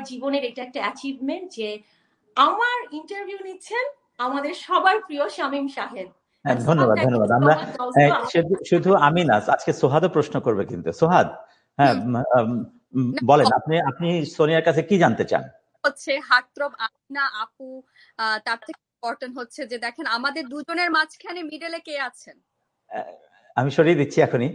জীবনের এটা একটা অ্যাচিভমেন্ট যে আমার ইন্টারভিউ নিচ্ছেন আমাদের সবার প্রিয় শামীম সাহেব। ধন্যবাদ ধন্যবাদ। আমরা শুধু আমি না, আজকে সোহাদও প্রশ্ন করবে কিন্তু। সোহাদ, হ্যাঁ বলেন, আপনি সোনিয়ার কাছে কি জানতে চান? হচ্ছে হার্টথ্রব না আপু, তার থেকে ইম্পর্টেন্ট হচ্ছে যে দেখেন আমাদের দুজনের মাঝখানে মিডলে কে আছেন? আমি সরিয়ে দিচ্ছি এখনই।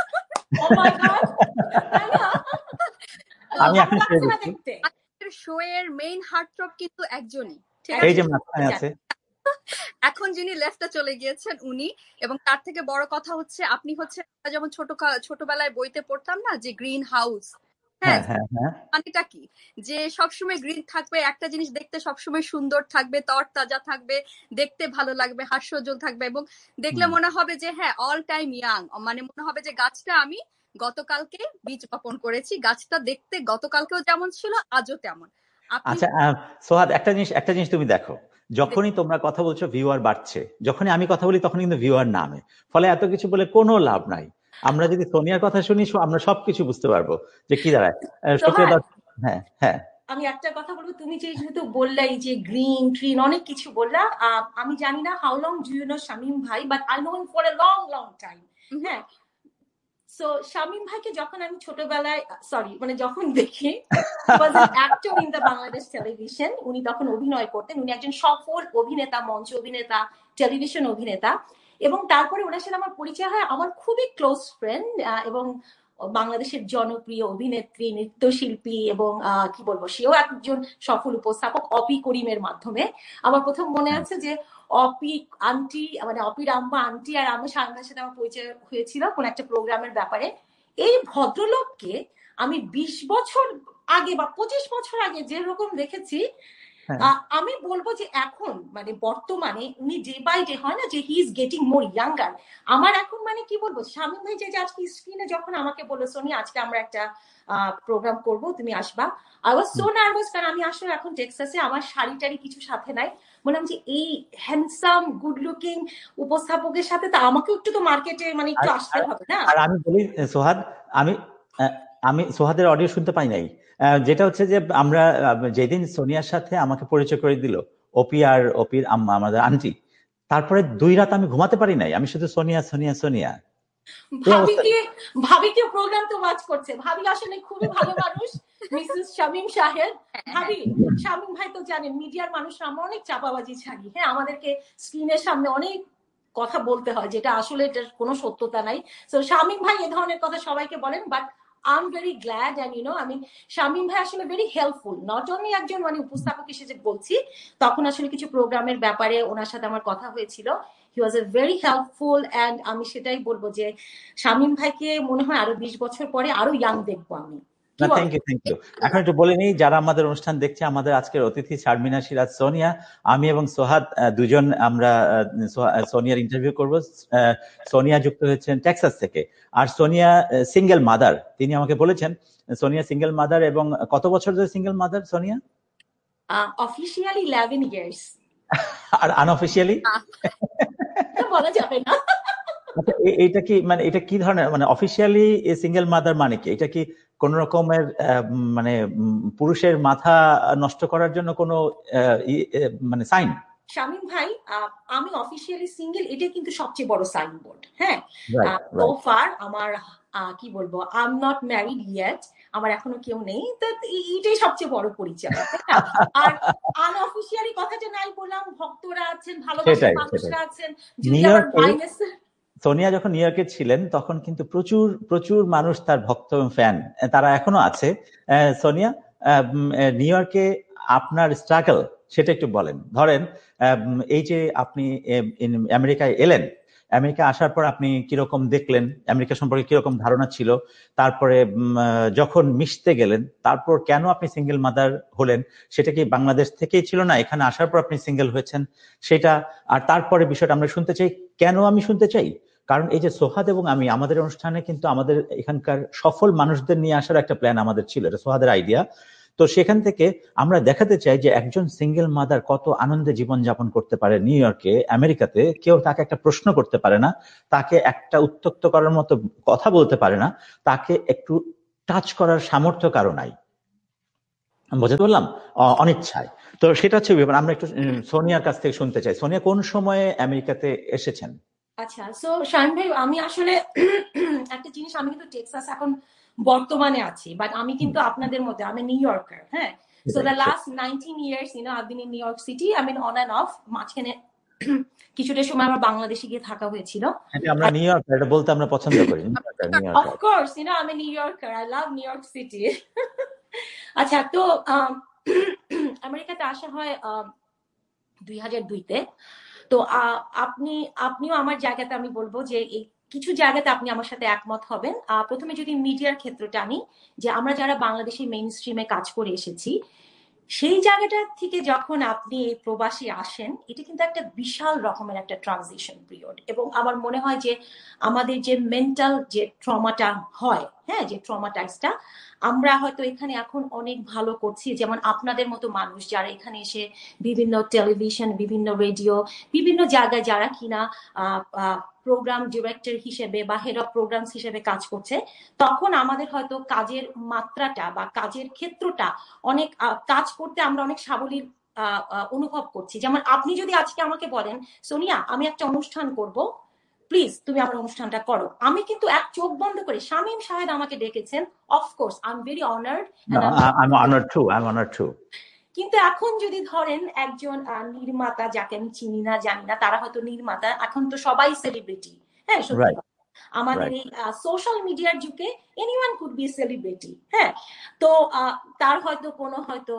আমি এখন সরিয়ে দিচ্ছি। শো এর মেইন হার্টথ্রব কিন্তু একজনই, এই যে মাঝখানে আছে। এখন যিনি লেফটে চলে গিয়েছেন উনি, এবং তার থেকে বড় কথা হচ্ছে আপনি হচ্ছে যেমন ছোটবেলায় বইতে পড়তাম না যে গ্রিন হাউস, হ্যাঁ মানেটা কি যে সবসময় গ্রিন থাকবে, একটা জিনিস দেখতে সবসময় সুন্দর থাকবে, তরতাজা থাকবে, দেখতে ভালো লাগবে, হাস্যোজ্জ্বল থাকবে, এবং দেখলে মনে হবে যে হ্যাঁ অল টাইম ইয়াং, মানে মনে হবে যে গাছটা আমি গতকালকে বীজ বপন করেছি, গাছটা দেখতে গতকালকেও যেমন ছিল আজও তেমন। আচ্ছা সোহাদ, একটা জিনিস তুমি দেখো, যখনই তোমরা কথা বলছো ভিউয়ার বাড়ছে, যখনই আমি কথা বলি তখন কিন্তু ভিউয়ার নামে, ফলে এত কিছু বলে কোনো লাভ নাই। আমরা যদি সোনিয়ার কথা শুনি আমরা সবকিছু বুঝতে পারবো যে কি দাঁড়ায়। হ্যাঁ আমি একটা কথা বলবো, তুমি যেহেতু বললাই যে গ্রিন ট্রিন অনেক কিছু বললা, আমি জানি না how long do you know Shamim ভাই, but I know him for a long long time. হ্যাঁ, সো শামীম ভাইকে যখন আমি ছোটবেলায় মানে যখন দেখি was an actor in the Bangladesh television, উনি তখন অভিনয় করতেন, উনি একজন সফল অভিনেতা, মঞ্চ অভিনেতা, টেলিভিশন অভিনেতা, এবং তারপরে ওনার সাথে আমার পরিচয় হয় আমার খুবই ক্লোজ ফ্রেন্ড এবং বাংলাদেশের জনপ্রিয় অভিনেত্রী, নৃত্যশিল্পী এবং কি বলবো সেও একজন সফল উপস্থাপক অপি করিমের মাধ্যমে। আমার প্রথম মনে আছে যে অপি আন্টি, মানে অপির আম্মা আন্টি আর আমার সামনের সাথে আমার পরিচয় হয়েছিল কোন একটা প্রোগ্রামের ব্যাপারে। এই ভদ্রলোককে আমি 20 বছর আগে বা 25 বছর আগে যেরকম দেখেছি, আমি বলবো যে এখন মানে বর্তমানে উনি ডে বাই ডে হয় না যে he is getting more younger. আমার এখন মানে কি বলবো, শামীম ভাই যে আজকে স্ক্রিনে যখন আমাকে বললো সোনিয়া আজকে আমরা একটা প্রোগ্রাম করব, তুমি আসবা, আই ওয়াজ সো নার্ভাস, কারণ আমি আসলে এখন টেক্সাসে, আমার শাড়ি টাড়ি কিছু সাথে নাই। বললাম যে এই হ্যান্ডসাম গুড লুকিং উপস্থাপকের সাথে তো আমাকেও একটু তো মার্কেটে মানে একটু আসতে হবে না। আর আমি বলি সোহাদ, আমি সোহাদের অডিও শুনতে পাই নাই, যেটা হচ্ছে যে আমরা যেদিন সোনিয়ার সাথে আমাকে পরিচয় করে দিল অপির আম্মা, আমাদের আন্টি, তারপরে 2 রাত আমি ঘুমাতে পারি নাই, আমি শুধু সোনিয়া সোনিয়া সোনিয়া। ভাবিকে প্রোগ্রাম তো ওয়াচ করছে, ভাবি আসলে খুবই ভালো মানুষ, মিসেস শামীম সাহেব। ভাবি, শামীম ভাই তো জানেন মিডিয়ার মানুষরা আমরা অনেক চাপাবাজি ছাড়ি, হ্যাঁ আমাদেরকে স্ক্রিনের সামনে অনেক কথা বলতে হয় যেটা আসলে এটার কোনো সত্যতা নাই। তো শামীম ভাই এ ধরনের কথা সবাইকে বলেন, but I'm very glad and I mean Shamim ভাই আসলে very helpful, not only একজন মানে উপস্থাপক হিসেবে বলছি, তখন আসলে কিছু প্রোগ্রামের ব্যাপারে ওনার সাথে আমার কথা হয়েছিল, he was a very helpful, and আমি সেটাই বলবো যে শামীম ভাইকে মনে হয় আরো 20 বছর পরে আরো ইয়াং দেখবো আমি। Thank you. এখন একটু বলে নিই যারা আমাদের অনুষ্ঠান দেখছে, আমাদের আজকের অতিথি শারমিনা সিরাজ সোনিয়া, আমি এবং সোহাদ দুজন আমরা সোনিয়ার ইন্টারভিউ করব। সোনিয়া যুক্ত হয়েছেন টেক্সাস থেকে, আর সোনিয়া সিঙ্গেল মাদার, তিনি আমাকে বলেছেন সোনিয়া সিঙ্গেল মাদার। এবং কত বছর ধরে single mother Sonia? Officially 11 years. আর আনঅফিশিয়ালি বলা যাবে না। এটা কি মানে এটা কি ধরনের, মানে অফিশিয়ালি সিঙ্গেল মাদার মানে কি, এটা কি কোন রকমের মানে পুরুষের মাথা নষ্ট করার জন্য কোনো মানে সাইন? শামীম ভাই, আমি অফিশিয়ালি সিঙ্গেল, এটা কিন্তু সবচেয়ে বড় সাইনবোর্ড। হ্যাঁ, সো ফার আমার কি বলবো, I am not married yet, আমার এখনো কেউ নেই, তো এইটাই সবচেয়ে বড় পরিচয়। আর আনঅফিশিয়ালি কথাটা নাই বললাম, ভক্তরা আছেন, ভালোবাসার মানুষরা আছেন। সোনিয়া যখন নিউ ইয়র্কে ছিলেন তখন কিন্তু প্রচুর প্রচুর মানুষ তার ভক্ত এবং ফ্যান, তারা এখনো আছে। সোনিয়া, নিউ ইয়র্কে আপনার স্ট্রাগল সেটা একটু বলেন। ধরেন এই যে আপনি আমেরিকায় এলেন, আমেরিকা আসার পর আপনি কিরকম দেখলেন, আমেরিকা সম্পর্কে কিরকম ধারণা ছিল, তারপরে যখন মিশতে গেলেন, তারপর কেন আপনি সিঙ্গেল মাদার হলেন, সেটা কি বাংলাদেশ থেকেই ছিল না এখানে আসার পর আপনি সিঙ্গেল হয়েছেন সেটা, আর তারপরে বিষয়টা আমরা শুনতে চাই। কেন আমি শুনতে চাই, কারণ এই যে সোহাদ এবং আমি, আমাদের অনুষ্ঠানে কিন্তু আমাদের এখানকার সফল মানুষদের নিয়ে আসার একটা প্ল্যান আমাদের ছিল, এটা সোহাদের আইডিয়া। তো সেখান থেকে আমরা দেখাতে চাই যে একজন সিঙ্গেল মাদার কত আনন্দে জীবনযাপন করতে পারে নিউ ইয়র্কে, আমেরিকাতে। কেউ তাকে একটা প্রশ্ন করতে পারে না, তাকে একটা উত্ত্যক্ত করার মতো কথা বলতে পারে না, তাকে একটু টাচ করার সামর্থ্য কারো নাই। বোঝাতে পারলাম? অনিচ্ছায়। তো সেটা হচ্ছে ব্যাপার। আমরা একটু সোনিয়ার কাছ থেকে শুনতে চাই। সোনিয়া কোন সময়ে আমেরিকাতে এসেছেন? আচ্ছা, সো শাহিন ভাই, আমি আসলে একটা জিনিস, আমি কিন্তু টেক্সাস এখন বর্তমানে আছি, বাট আমি কিন্তু আপনাদের মধ্যে, আমি নিউ ইয়র্কার। হ্যাঁ, so the last 19 years, I've been in New York City. I mean on and off. মাঝখানে কিছুটা সময় আমার বাংলাদেশে গিয়ে থাকা হয়েছিল। আমরা নিউ ইয়র্কার, এটা বলতে আমরা পছন্দ করি। Of course, I'm a New Yorker. I love New York City. আচ্ছা, তো আমেরিকাতে আসা হয় 2002-তে। তো আপনিও আমার জায়গাতে, আমি বলবো যে এই কিছু জায়গাতে আপনি আমার সাথে একমত হবেন। প্রথমে যদি মিডিয়ার ক্ষেত্রটা আনি, যে আমরা যারা বাংলাদেশি মেইন স্ট্রিমে কাজ করে এসেছি, সেই জায়গাটা থেকে যখন আপনি এই প্রবাসী আসেন, এটা কিন্তু একটা বিশাল রকমের একটা ট্রানজিশন পিরিয়ড। এবং আমার মনে হয় যে আমাদের যে মেন্টাল যে ট্রমাটা হয়, হ্যাঁ, যে ট্রমাটাইজটা, আমরা হয়তো এখানে এখন অনেক ভালো করছি। যেমন আপনাদের মতো মানুষ যারা এখানে এসে বিভিন্ন টেলিভিশন, বিভিন্ন রেডিও, বিভিন্ন জায়গায় যারা কিনা প্রোগ্রাম ডিরেক্টর হিসেবে বা হেড অফ প্রোগ্রামস হিসেবে কাজ করছে, তখন আমাদের হয়তো কাজের মাত্রাটা বা কাজের ক্ষেত্রটা অনেক, কাজ করতে আমরা অনেক সাবলীল অনুভব করছি। যেমন আপনি যদি আজকে আমাকে বলেন, সোনিয়া আমি একটা অনুষ্ঠান করব, প্লিজ তুমি আমার অনুষ্ঠানটা করো, আমি কিন্তু এক চোখ বন্ধ করে, শামীম সাহেব আমাকে ডেকেছেন, of course I am very honoured. কিন্তু এখন যদি ধরেন একজন নির্মাতা, যাকে আমি চিনি না জানি না, তারা হয়তো নির্মাতা, এখন তো সবাই সেলিব্রিটি। হ্যাঁ, সত্যি আমাদের এই সোশ্যাল মিডিয়ার যুগে এনিওয়ান কুড বি সেলিব্রিটি। হ্যাঁ, তো তার হয়তো কোনো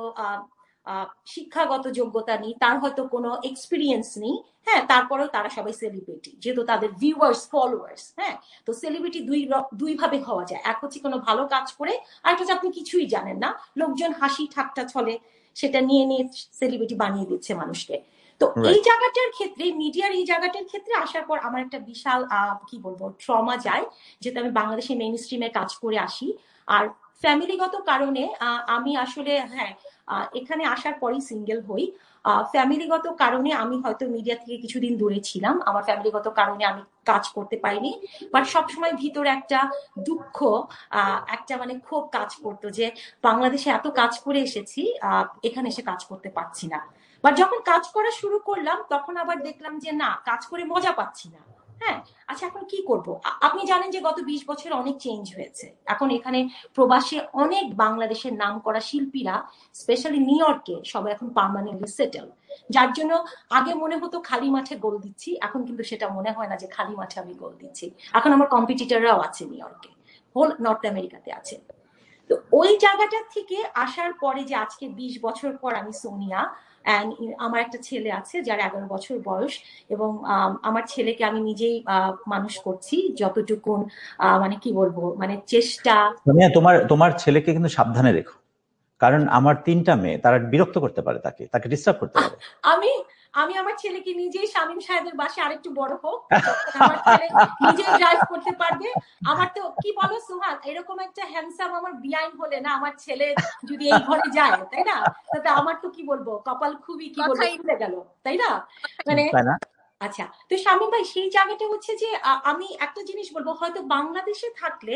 শিক্ষাগত যোগ্যতা নেই, তার হয়তো কোনো এক্সপিরিয়েন্স নেই। হ্যাঁ, তারপরেও তারা সবাই সেলিব্রিটি, যেহেতু তাদের ভিউয়ার্স, ফলোয়ার্স। হ্যাঁ, তো সেলিব্রিটি দুই ভাবে হওয়া যায়। এক হচ্ছে কোনো ভালো কাজ করে, আর একটা হচ্ছে আপনি কিছুই জানেন না, লোকজন হাসি ঠাট্টা ছলে সেটা নিয়ে নিয়ে সেলিব্রিটি বানিয়ে দিচ্ছে মানুষকে। তো এই জায়গাটার ক্ষেত্রে, মিডিয়ার এই জায়গাটার ক্ষেত্রে আসার পর আমার একটা বিশাল কি বলবো ট্রমা যায়, যেহেতু আমি বাংলাদেশে মেইন স্ট্রিমে কাজ করে আসি। আর ফ্যামিলিগত কারণে আমি আসলে, হ্যাঁ, এখানে আসার পরেই সিঙ্গেল হই। ফ্যামিলিগত কারণে আমি হয়তো মিডিয়া থেকে কিছুদিন দূরে ছিলাম, আমার ফ্যামিলিগত কারণে আমি কাজ করতে পারিনি। বাট সবসময় ভিতরে একটা দুঃখ, একটা মানে ক্ষোভ কাজ করতো, যে বাংলাদেশে এত কাজ করে এসেছি, এখানে এসে কাজ করতে পারছি না। বাট যখন কাজ করা শুরু করলাম, তখন আবার দেখলাম যে না, কাজ করে মজা পাচ্ছি না। হ্যাঁ, আচ্ছা এখন কি করব? আপনি জানেন যে গত 20 বছরে অনেক চেঞ্জ হয়েছে। এখন এখানে প্রবাসে অনেক বাংলাদেশের নাম করা শিল্পীরা, স্পেশালি নিউ ইয়র্কে, সবাই এখন পার্মানেন্টলি সেটেল। যার জন্য আগে মনে হতো খালি মাঠে গোল দিচ্ছি, এখন কিন্তু সেটা মনে হয় না যে খালি মাঠে আমি গোল দিচ্ছি। এখন আমার কম্পিটিটররাও আছে নিউ ইয়র্কে, হোল নর্থ আমেরিকাতে আছে। তো ওই জায়গাটা থেকে আসার পরে যে আজকে 20 বছর পর আমি সোনিয়া, আমার একটা ছেলে আছে যার 11 বছর বয়স, এবং আমার ছেলেকে আমি নিজেই মানুষ করছি যতটুকুন, মানে কি বলবো, মানে চেষ্টা। তোমার ছেলেকে কিন্তু সাবধানে রেখো, কারণ আমার 3টা মেয়ে, তারা বিরক্ত করতে পারে, তাকে ডিস্টার্ব করতে পারে। আমি আমার ছেলেকে নিজেই শামীম সাহেবের বাসায় আরেকটু বড় হোক, আমার ছেলে নিজেই ড্রাইভ করতে পারবে। আমার তো কি বলো সুহাগ, এরকম একটা হ্যান্ডসাম আমার বিআইন হলে না, আমার ছেলে যদি এই ঘরে যায়, তাই না, তাতে আমার তো কি বলবো, কপাল খুবই কি বলবো খুলে গেল, তাই না? মানে আচ্ছা, তো শামীম ভাই, সেই জায়গাটা হচ্ছে যে আমি একটা জিনিস বলবো, হয়তো বাংলাদেশে থাকলে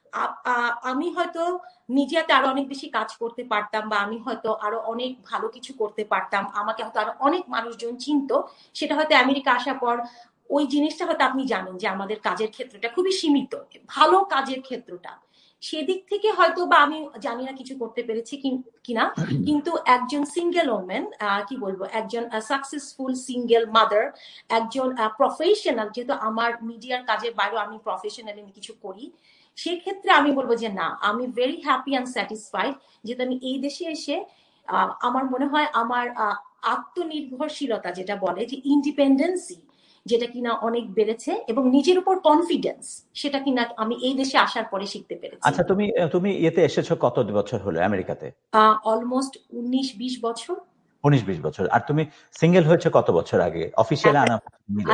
আমি হয়তো মিডিয়াতে আরো অনেক বেশি কাজ করতে পারতাম, বা আমি হয়তো আরো অনেক ভালো কিছু করতে পারতাম, আমাকে হয়তো আরো অনেক মানুষজন চিনতো। সেটা হয়তো আমেরিকা আসার পর ওই জিনিসটা হয়তো, আপনি জানেন যে আমাদের কাজের ক্ষেত্রটা খুবই সীমিত, ভালো কাজের ক্ষেত্রটা, সেদিক থেকে হয়তো বা আমি জানি না কিছু করতে পেরেছি কিনা। কিন্তু একজন সিঙ্গেল ওমেন, কি বলবো, একজন সাকসেসফুল সিঙ্গেল মাদার, একজন প্রফেশনাল, যেহেতু আমার মিডিয়ার কাজের বাইরেও আমি প্রফেশনালি কিছু করি, সেক্ষেত্রে আমি বলবো যে না, আমি ভেরি হ্যাপি অ্যান্ড স্যাটিসফাইড, যেহেতু আমি এই দেশে এসে আমার মনে হয় আমার আত্মনির্ভরশীলতা, যেটা বলে যে ইন্ডিপেন্ডেন্সি, যেটা কিনা অনেক বেড়েছে, এবং নিজের উপর কনফিডেন্স, সেটা কিনা আমি এই দেশে আসার পরে শিখতে পেরেছি। আচ্ছা, তুমি এতে এসেছো কত বছর হলো আমেরিকাতে? অলমোস্ট 19-20 বছর। 19-20 বছর। আর তুমি সিঙ্গেল হয়েছে কত বছর আগে? অফিশিয়ালি আনা মিলে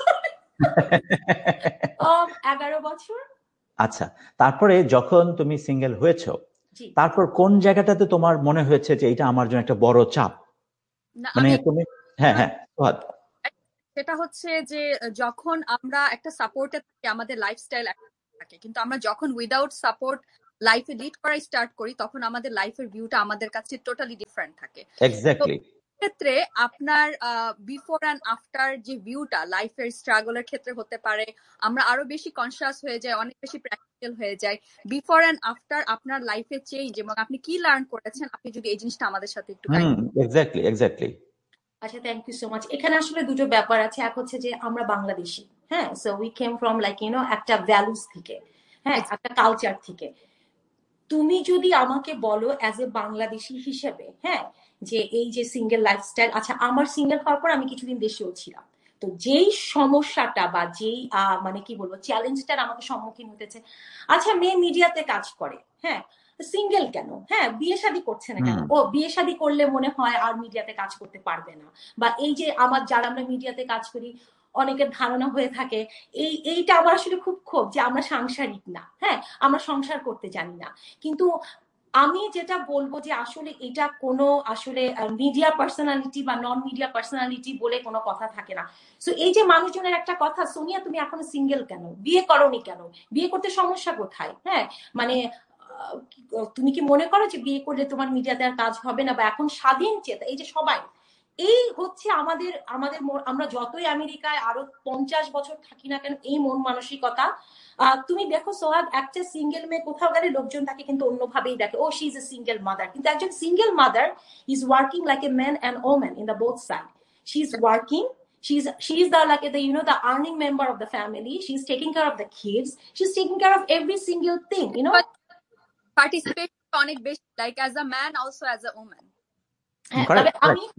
11 বছর। আচ্ছা, তারপরে যখন তুমি সিঙ্গেল হয়েছো, তারপর কোন জায়গাটাতে তোমার মনে হয়েছে যে এটা আমার জন্য একটা বড় চাপ? মানে তুমি, হ্যাঁ, সেটা হচ্ছে যে যখন আমরা একটা সাপোর্টে থাকি, আমাদের লাইফস্টাইল থাকে, কিন্তু আমরা যখন উইদাউট সাপোর্ট লাইফে লিড করা স্টার্ট করি তখন আমাদের লাইফের ভিউটা আমাদের কাছে টোটালি ডিফারেন্ট থাকে। এক্স্যাক্টলি। ক্ষেত্রে আপনার বিফোর অ্যান্ড আফটার যে ভিউটা লাইফের স্ট্রাগলের ক্ষেত্রে হতে পারে, আমরা আরো বেশি কনসিয়াস হয়ে যাই, অনেক বেশি প্র্যাকটিক্যাল হয়ে যায়। বিফোর অ্যান্ড আফটার আপনার লাইফে চেঞ্জ এবং আপনি কি লার্ন করেছেন, আপনি যদি এই জিনিসটা আমাদের সাথে একটু এক্স্যাক্টলি। আচ্ছা, থ্যাংক ইউ সো মাচ। এখানে আসলে দুটো ব্যাপার আছে। এক হচ্ছে যে আমরা বাংলাদেশি, হ্যাঁ, so we came from like একটা ভ্যালুস থেকে, হ্যাঁ, একটা কালচার থেকে। তুমি যদি আমাকে বলো অ্যাজ এ বাংলাদেশি হিসেবে, হ্যাঁ, যে এই যে সিঙ্গেল লাইফস্টাইল, আচ্ছা আমার সিঙ্গেল হওয়ার পর আমি কিছুদিন দেশেও ছিলাম, তো যেই সমস্যাটা বা যেই মানে কি বলবো চ্যালেঞ্জটার আমাকে সম্মুখীন হতেছে, আচ্ছা মেয়ে মিডিয়াতে কাজ করে, হ্যাঁ, সিঙ্গেল কেন, হ্যাঁ, বিয়ে শাদী করছে না কেন, ও বিয়ে শাদী করলে মনে হয় আর মিডিয়াতে কাজ করতে পারবে না, বা এই যে আমার যারা আমরা মিডিয়াতে কাজ করি অনেকের ধারণা হয়ে থাকে এইটা আমার আসলে খুব ক্ষোভ যে আমরা সাংসারিক না, হ্যাঁ, আমরা সংসার করতে জানি না। কিন্তু আমি যেটা বলবো যে আসলে এটা কোনো আসলে মিডিয়া পার্সোনালিটি বা নন মিডিয়া পার্সোনালিটি বলে কোনো কথা থাকে না। সো এই যে মানুষজনের একটা কথা, সোনিয়া তুমি এখনো সিঙ্গেল কেন, বিয়ে করোনি কেন, বিয়ে করতে সমস্যা কোথায়, হ্যাঁ, মানে তুমি কি মনে করো যে বিয়ে করলে তোমার মিডিয়াতে আর কাজ হবে না, বা এখন স্বাধীন চেতা, এই যে সবাই, এই হচ্ছে আমাদের আমাদের আমরা যতই আমেরিকায় আরো 50 বছর থাকি না কেন এই মন মানসিকতা। তুমি দেখো সোহাগ, একটা সিঙ্গেল মেয়ে কোথাও গেলে লোকজন তাকে কিন্তু অন্যভাবেই দেখে, ও she is a single mother, কিন্তু একজন single mother is working like a man and woman in the both side. She is working, she is the like the the earning member of the family, she's taking care of the kids, she's taking care of every single thing, participate অনেক বেশি, like as a man also as a woman। তবে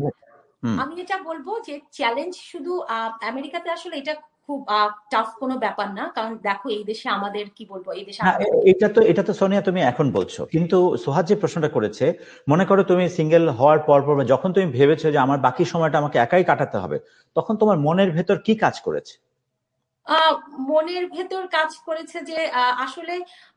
আমি এটা বলবো যে challenge শুধু আমেরিকাতে আসলে এটা খুব টাফ কোনো ব্যাপার না, কারণ দেখো এই দেশে আমাদের কি বলবো, এই দেশে এটা তো সোনিয়া তুমি এখন বলছো, কিন্তু সোহাগ যে প্রশ্নটা করেছে, মনে করো তুমি সিঙ্গেল হওয়ার পর যখন তুমি ভেবেছো যে আমার বাকি সময়টা আমাকে একাই কাটাতে হবে, তখন তোমার মনের ভেতর কি কাজ করেছে? মনের ভেতর কাজ করেছে যে আসলে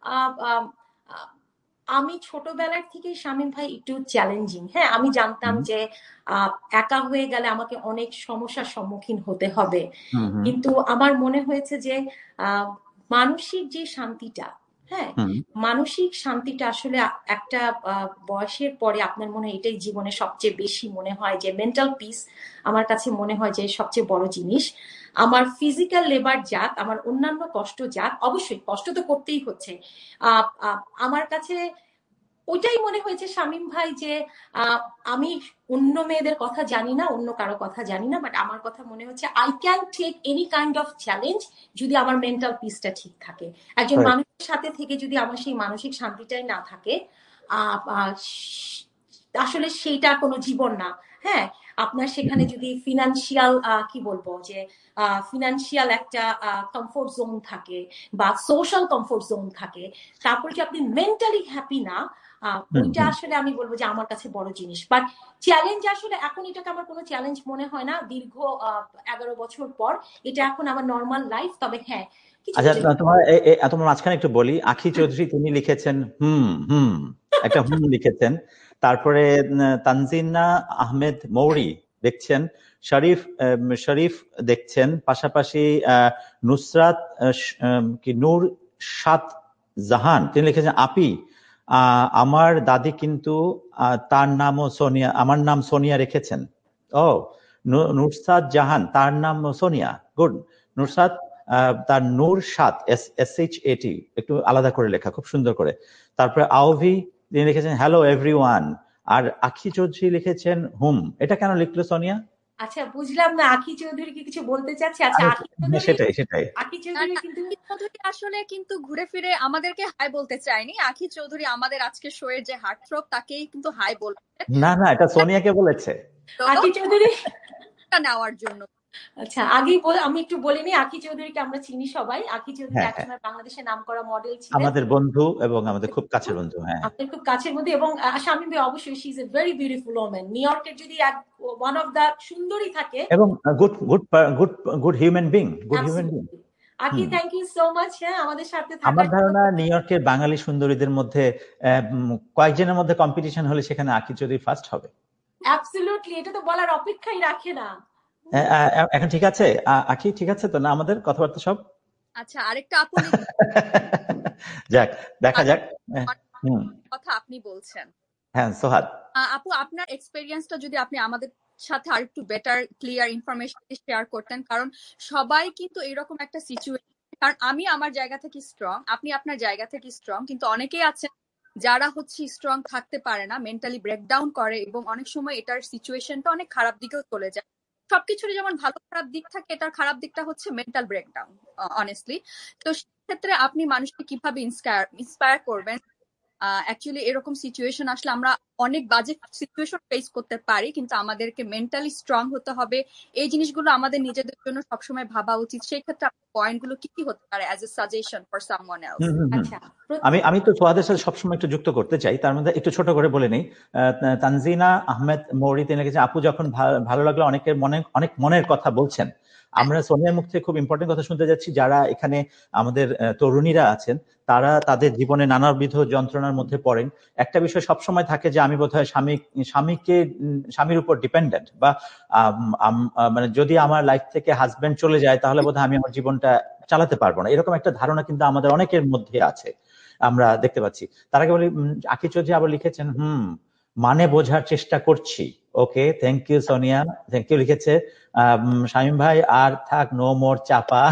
আমি ছোটবেলার থেকে শামীম ভাই একটু চ্যালেঞ্জিং, হ্যাঁ, আমি জানতাম যে একা হয়ে গেলে আমাকে অনেক সমস্যার সম্মুখীন হতে হবে, কিন্তু আমার মনে হয়েছে যে মানসিক যে শান্তিটা, হ্যাঁ, মানসিক শান্তিটা আসলে একটা বয়সের পরে আপনার মনে হয় এটাই জীবনে সবচেয়ে বেশি মনে হয় যে মেন্টাল পিস আমার কাছে মনে হয় যে সবচেয়ে বড় জিনিস। আমার ফিজিক্যাল লেবার যাক, আমার অন্যান্য কষ্ট যাক, অবশ্যই কষ্ট তো করতেই হচ্ছে, আমার কাছে ওইটাই মনে হয়েছে শামীম ভাই যে আমি অন্য মেয়েদের কথা জানি না, অন্য কারো কথা জানি না, বাট আমার কথা মনে হচ্ছে I can take any kind of challenge যদি আমার মেন্টাল পিসটা ঠিক থাকে। একজন মানুষের সাথে থেকে যদি আমার সেই মানসিক শান্তিটাই না থাকে, আসলে সেইটা কোনো জীবন না। হ্যাঁ, আপনার সেখানে যদি ফিনান্সিয়াল কি বলবো যে ফিনান্সিয়াল একটা কমফোর্ট জোন থাকে বা সোশ্যাল কমফোর্ট জোন থাকে, তারপরে যে আপনি মেন্টালি হ্যাপি না, ওইটা আসলে আমি বলবো যে আমার কাছে বড় জিনিস। বাট চ্যালেঞ্জ আসলে এখন এটাকে আমার কোনো চ্যালেঞ্জ মনে হয় না দীর্ঘ 11 বছর পর, এটা এখন আমার নর্মাল লাইফ। তবে হ্যাঁ, আচ্ছা তোমার মাঝখানে একটু বলি, আখি চৌধুরী তিনি লিখেছেন একটা লিখেছেন, তারপরে তানজিনা আহমেদ মৌরি দেখছেন, শরীফ দেখছেন, পাশাপাশি নুসরাত নূর সাত জাহান তিনি লিখেছেন, আপি আমার দাদি কিন্তু তার নামও সোনিয়া, আমার নাম সোনিয়া রেখেছেন। ও নুরসাদ জাহান, তার নাম সোনিয়া, গুড। নুরসাদ তার নূর সাত SHAT একটু আলাদা করে লেখা, খুব সুন্দর করে। তারপরে আওভি তিনি লিখেছেন হ্যালো এভরিওয়ান, আর আখি চৌধুরী লিখেছেন হুম। এটা কেন লিখলো সোনিয়া? আচ্ছা বুঝলাম না, আখি চৌধুরী কি কিছু বলতে চাচ্ছে? আচ্ছা সেটাই আখি চৌধুরী আসলে কিন্তু ঘুরে ফিরে আমাদেরকে হাই বলতে চায়নি। আখি চৌধুরী আমাদের আজকে শো এর যে হার্টথ্রব তাকেই কিন্তু হাই বলছে। না এটা সোনিয়াকে বলেছে আখি চৌধুরী নেওয়ার জন্য। আচ্ছা আগেই আমি একটু বলিনি, আখি চৌধুরীকে আমরা চিনি সবাই। আখি চৌধুরী একসময় বাংলাদেশের নামকরা মডেল ছিলেন, আমাদের বন্ধু এবং আমাদের খুব কাছের বন্ধু। হ্যাঁ, আমাদের খুব কাছের বন্ধু। এবং শামীম ভাই অবশ্যই she is a very beautiful woman. New ইয়র্কের যদি ওয়ান অফ দা সুন্দরী থাকে এবং গুড হিউম্যান বিং, আখি থ্যাংক ইউ সো মাচ আমাদের সাথে থাকার। আমার ধারণা নিউ ইয়র্কের বাঙালি সুন্দরীদের মধ্যে কয়েকজনের মধ্যে কম্পিটিশন হলে সেখানে আখি চৌধুরী ফার্স্ট হবে। অ্যাবসলিউটলি, এটা তো বলার অপেক্ষাই রাখে না। এখন ঠিক আছে আখি, ঠিক আছে তো না আমাদের কথাবার্তা সব? আচ্ছা আরেকটা আপু যাক, দেখা যাক। কথা আপনি বলছেন। হ্যাঁ সোহাদ, আপু আপনার এক্সপেরিয়েন্সটা যদি আপনি আমাদের সাথে আর একটু বেটার ক্লিয়ার ইনফরমেশন শেয়ার করতেন, কারণ সবাই কিন্তু এরকম একটা সিচুয়েশন, কারণ আমি আমার জায়গা থেকে স্ট্রং, আপনি আপনার জায়গা থেকে স্ট্রং, কিন্তু অনেকেই আছেন যারা হচ্ছে স্ট্রং থাকতে পারে না, মেন্টালি ব্রেকডাউন করে, এবং অনেক সময় এটার সিচুয়েশনটা অনেক খারাপ দিকেও চলে যায়। সবকিছুরই যেমন ভালো খারাপ দিক থাকে, এটার খারাপ দিকটা হচ্ছে মেন্টাল ব্রেকডাউন অনেস্টলি। তো সেক্ষেত্রে আপনি মানুষকে কিভাবে ইন্সপায়ার করবেন? অ্যাকচুয়ালি এরকম সিচুয়েশন আসলে আমরা অনেক বাজে সিচুয়েশন ফেস করতে পারি, কিন্তু আমাদেরকে মেন্টালি স্ট্রং হতে হবে। এই জিনিসগুলো আমাদের নিজেদের জন্য সবসময় ভাবা উচিত। সেই ক্ষেত্রে পয়েন্টগুলো কি কি হতে পারে as a suggestion for someone else? আচ্ছা, আমি তো সোহাদের সাথে সবসময় একটু যুক্ত করতে চাই, তার মধ্যে একটু ছোট করে বলে নেই। তানজিনা আহমেদ মৌরি তিনি লিখেছেন, আপু যখন ভালো লাগলো, অনেকের অনেক মনের কথা বলছেন। আমরা সোনিয়ার মুখ থেকে খুব ইম্পর্টেন্ট কথা শুনতে যাচ্ছি। যারা এখানে আমাদের তরুণীরা আছেন, তারা তাদের জীবনে নানাবিধ যন্ত্রণার মধ্যে পড়েন। একটা বিষয় সবসময় থাকে যে আমি বোধহয় স্বামীর উপর ডিপেন্ডেন্ট, বা মানে যদি আমার লাইফ থেকে হাজবেন্ড চলে যায় তাহলে বোধহয় আমি আমার জীবনটা চালাতে পারবো না, এরকম একটা ধারণা কিন্তু আমাদের অনেকের মধ্যে আছে, আমরা দেখতে পাচ্ছি। তার আগে বলি, আকি চৌধুরী আবার লিখেছেন মানে বোঝার চেষ্টা করছি। ওকে, thank you Sonia, thank you. লিখেছে শামীম ভাই, আর থাক, নো মোর চাপা।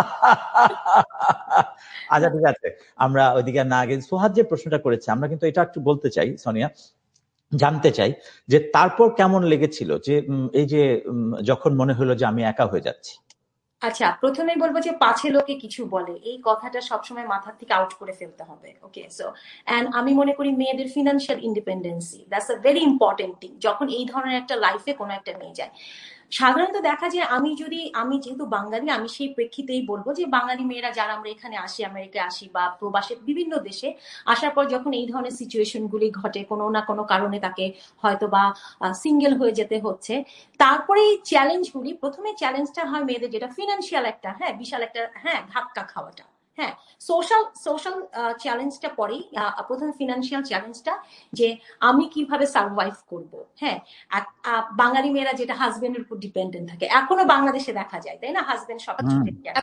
আচ্ছা ঠিক আছে, আমরা ওইদিকে না গিয়ে সোহাদ যে প্রশ্নটা করেছে, আমরা কিন্তু এটা একটু বলতে চাই সোনিয়া, জানতে চাই যে তারপর কেমন লেগেছিল যে এই যে যখন মনে হলো যে আমি একা হয়ে যাচ্ছি। আচ্ছা, প্রথমে বলবো যে পাছে লোকে কিছু বলে, এই কথাটা সবসময় মাথা থেকে আউট করে ফেলতে হবে। ওকে, সো এন্ড আমি মনে করি মেয়েদের financial independency, that's a very important thing যখন এই ধরনের একটা লাইফে কোনো একটা মেয়ে যায়। সাধারণত দেখা যায়, আমি যেহেতু বাঙালি, আমি সেই প্রেক্ষিতেই বলবো যে বাঙালি মেয়েরা যারা আমরা এখানে আসি, আমেরিকায় আসি বা প্রবাসে বিভিন্ন দেশে আসার পর যখন এই ধরনের সিচুয়েশন গুলি ঘটে, কোনো না কোনো কারণে তাকে হয়তো বা সিঙ্গেল হয়ে যেতে হচ্ছে, তারপরে এই চ্যালেঞ্জগুলি, প্রথমে চ্যালেঞ্জটা হয় মেয়েদের যেটা ফিনান্সিয়াল একটা বিশাল একটা ধাক্কা খাওয়াটা। হ্যাঁ, সোশ্যাল চ্যালেঞ্জটা পরেই, প্রথমে ফিনান্সিয়াল চ্যালেঞ্জটা, যে আমি কিভাবে সার্ভাইভ করব। হ্যাঁ, বাঙালি মেয়েরা যেটা হাজবেন্ডের উপর ডিপেন্ডেন্ট থাকে, এখনো বাংলাদেশে দেখা যায়, তাই না? হাজবেন্ড সবকিছু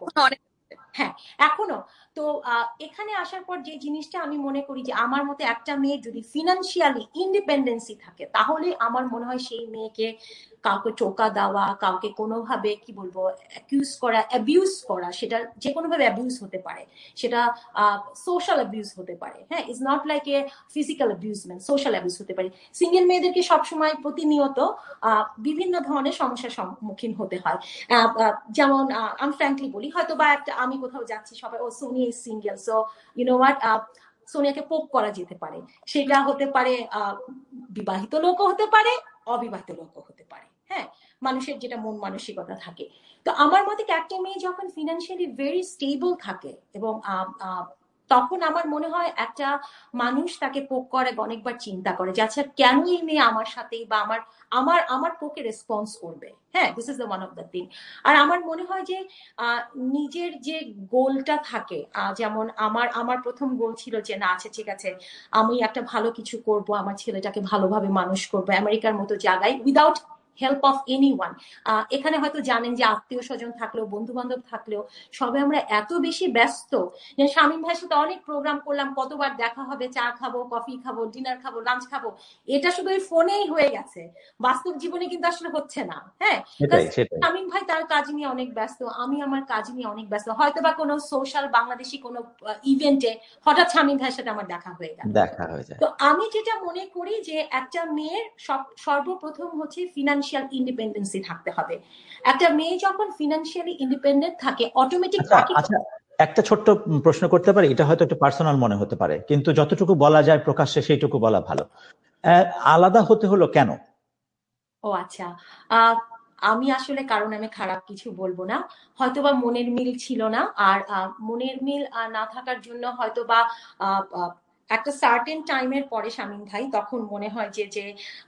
হ্যাঁ, এখনো। তো এখানে আসার পর যে জিনিসটা আমি মনে করি যে আমার মতে একটা মেয়ে যদি ফিনান্সিয়ালি ইন্ডিপেন্ডেন্সি থাকে, তাহলে আমার মনে হয় সেই মেয়েকে কাউকে টোকা দেওয়া, কাউকে কোনোভাবে কি বলবো অ্যাকিউজ করা, অ্যাবিউজ করা, সেটা যে কোনোভাবে অ্যাবিউজ হতে পারে, সেটা সোশ্যাল অ্যাবিউজ হতে পারে। হ্যাঁ, is not like a physical অ্যাবিউজমেন্ট, social abuse হতে পারে। সিঙ্গেল মেয়েদেরকে সবসময় প্রতিনিয়ত বিভিন্ন ধরনের সমস্যার সম্মুখীন হতে হয়। যেমন আমি ফ্র্যাঙ্কলি বলি, হয়তো বা একটা আমি কোথাও যাচ্ছি, সবাই ও Sonia is single, so you know what, সোনিয়াকে পোক করা যেতে পারে। সেটা হতে পারে বিবাহিত লোকও হতে পারে, অবিবাহিত লোকও হতে পারে। হ্যাঁ, মানুষের যেটা মন মানসিকতা থাকে। তো আমার মতে একটা মেয়ে যখন ফিনান্সিয়ালি ভেরি স্টেবল থাকে, এবং তখন আমার মনে হয় একটা মানুষ তাকে পোক করে অনেকবার চিন্তা করে যে আচ্ছা কেন এই মেয়ে আমার সাথেই বা আমার পোকে রেসপন্স করবে। হ্যাঁ, this is the one of the thing. আর আমার মনে হয় যে নিজের যে গোলটা থাকে, যেমন আমার প্রথম গোল ছিল যে না, আচ্ছা ঠিক আছে, আমি একটা ভালো কিছু করব, আমার ছেলেটাকে ভালোভাবে মানুষ করবো আমেরিকার মতো জায়গায়, উইদাউট হেল্প অফ এনিওয়ান। এখানে হয়তো জানেন যে আত্মীয় স্বজন থাকলেও, বন্ধু বান্ধব থাকলেও, সবাই আমরা এত বেশি ব্যস্ত যে শামীম ভাইয়ের সাথে অনেক প্রোগ্রাম করলাম, কতবার দেখা হবে, চা খাবো, কফি খাবো, ডিনার খাবো, লাঞ্চ খাবো, এটা শুধু ওই ফোনেই হয়ে গেছে, বাস্তব জীবনে কিন্তু আসলে হচ্ছে না। হ্যাঁ, শামীম ভাই তার কাজ নিয়ে অনেক ব্যস্ত, আমি আমার কাজ নিয়ে অনেক ব্যস্ত, হয়তো বা কোনো সোশ্যাল বাংলাদেশি কোনো ইভেন্টে হঠাৎ শামীম ভাইয়ের সাথে আমার দেখা হয়ে গেল। তো আমি যেটা মনে করি যে একটা মেয়ের সর্বপ্রথম হচ্ছে ফিনান্সিয়াল ইন্ডিপেন্ডেন্সি থাকতে হবে। একটা মেয়ে যখন ফিনান্সিয়ালি ইন্ডিপেন্ডেন্ট থাকে, অটোমেটিক। আচ্ছা, একটা ছোট্ট প্রশ্ন করতে পারি? এটা হয়তো একটু পার্সোনাল মনে হতে পারে, কিন্তু যতটুকু বলা যায় প্রকাশ্যে সেইটুকু বলা ভালো। আলাদা হতে হলো কেন? ও আচ্ছা, আমি আসলে কারণ আমি খারাপ কিছু বলবো না, হয়তোবা মনের মিল ছিল না। আর মনের মিল না থাকার জন্য হয়তোবা একটা সার্টেন টাইমের পরে শামীম ভাই তখন মনে হয় যে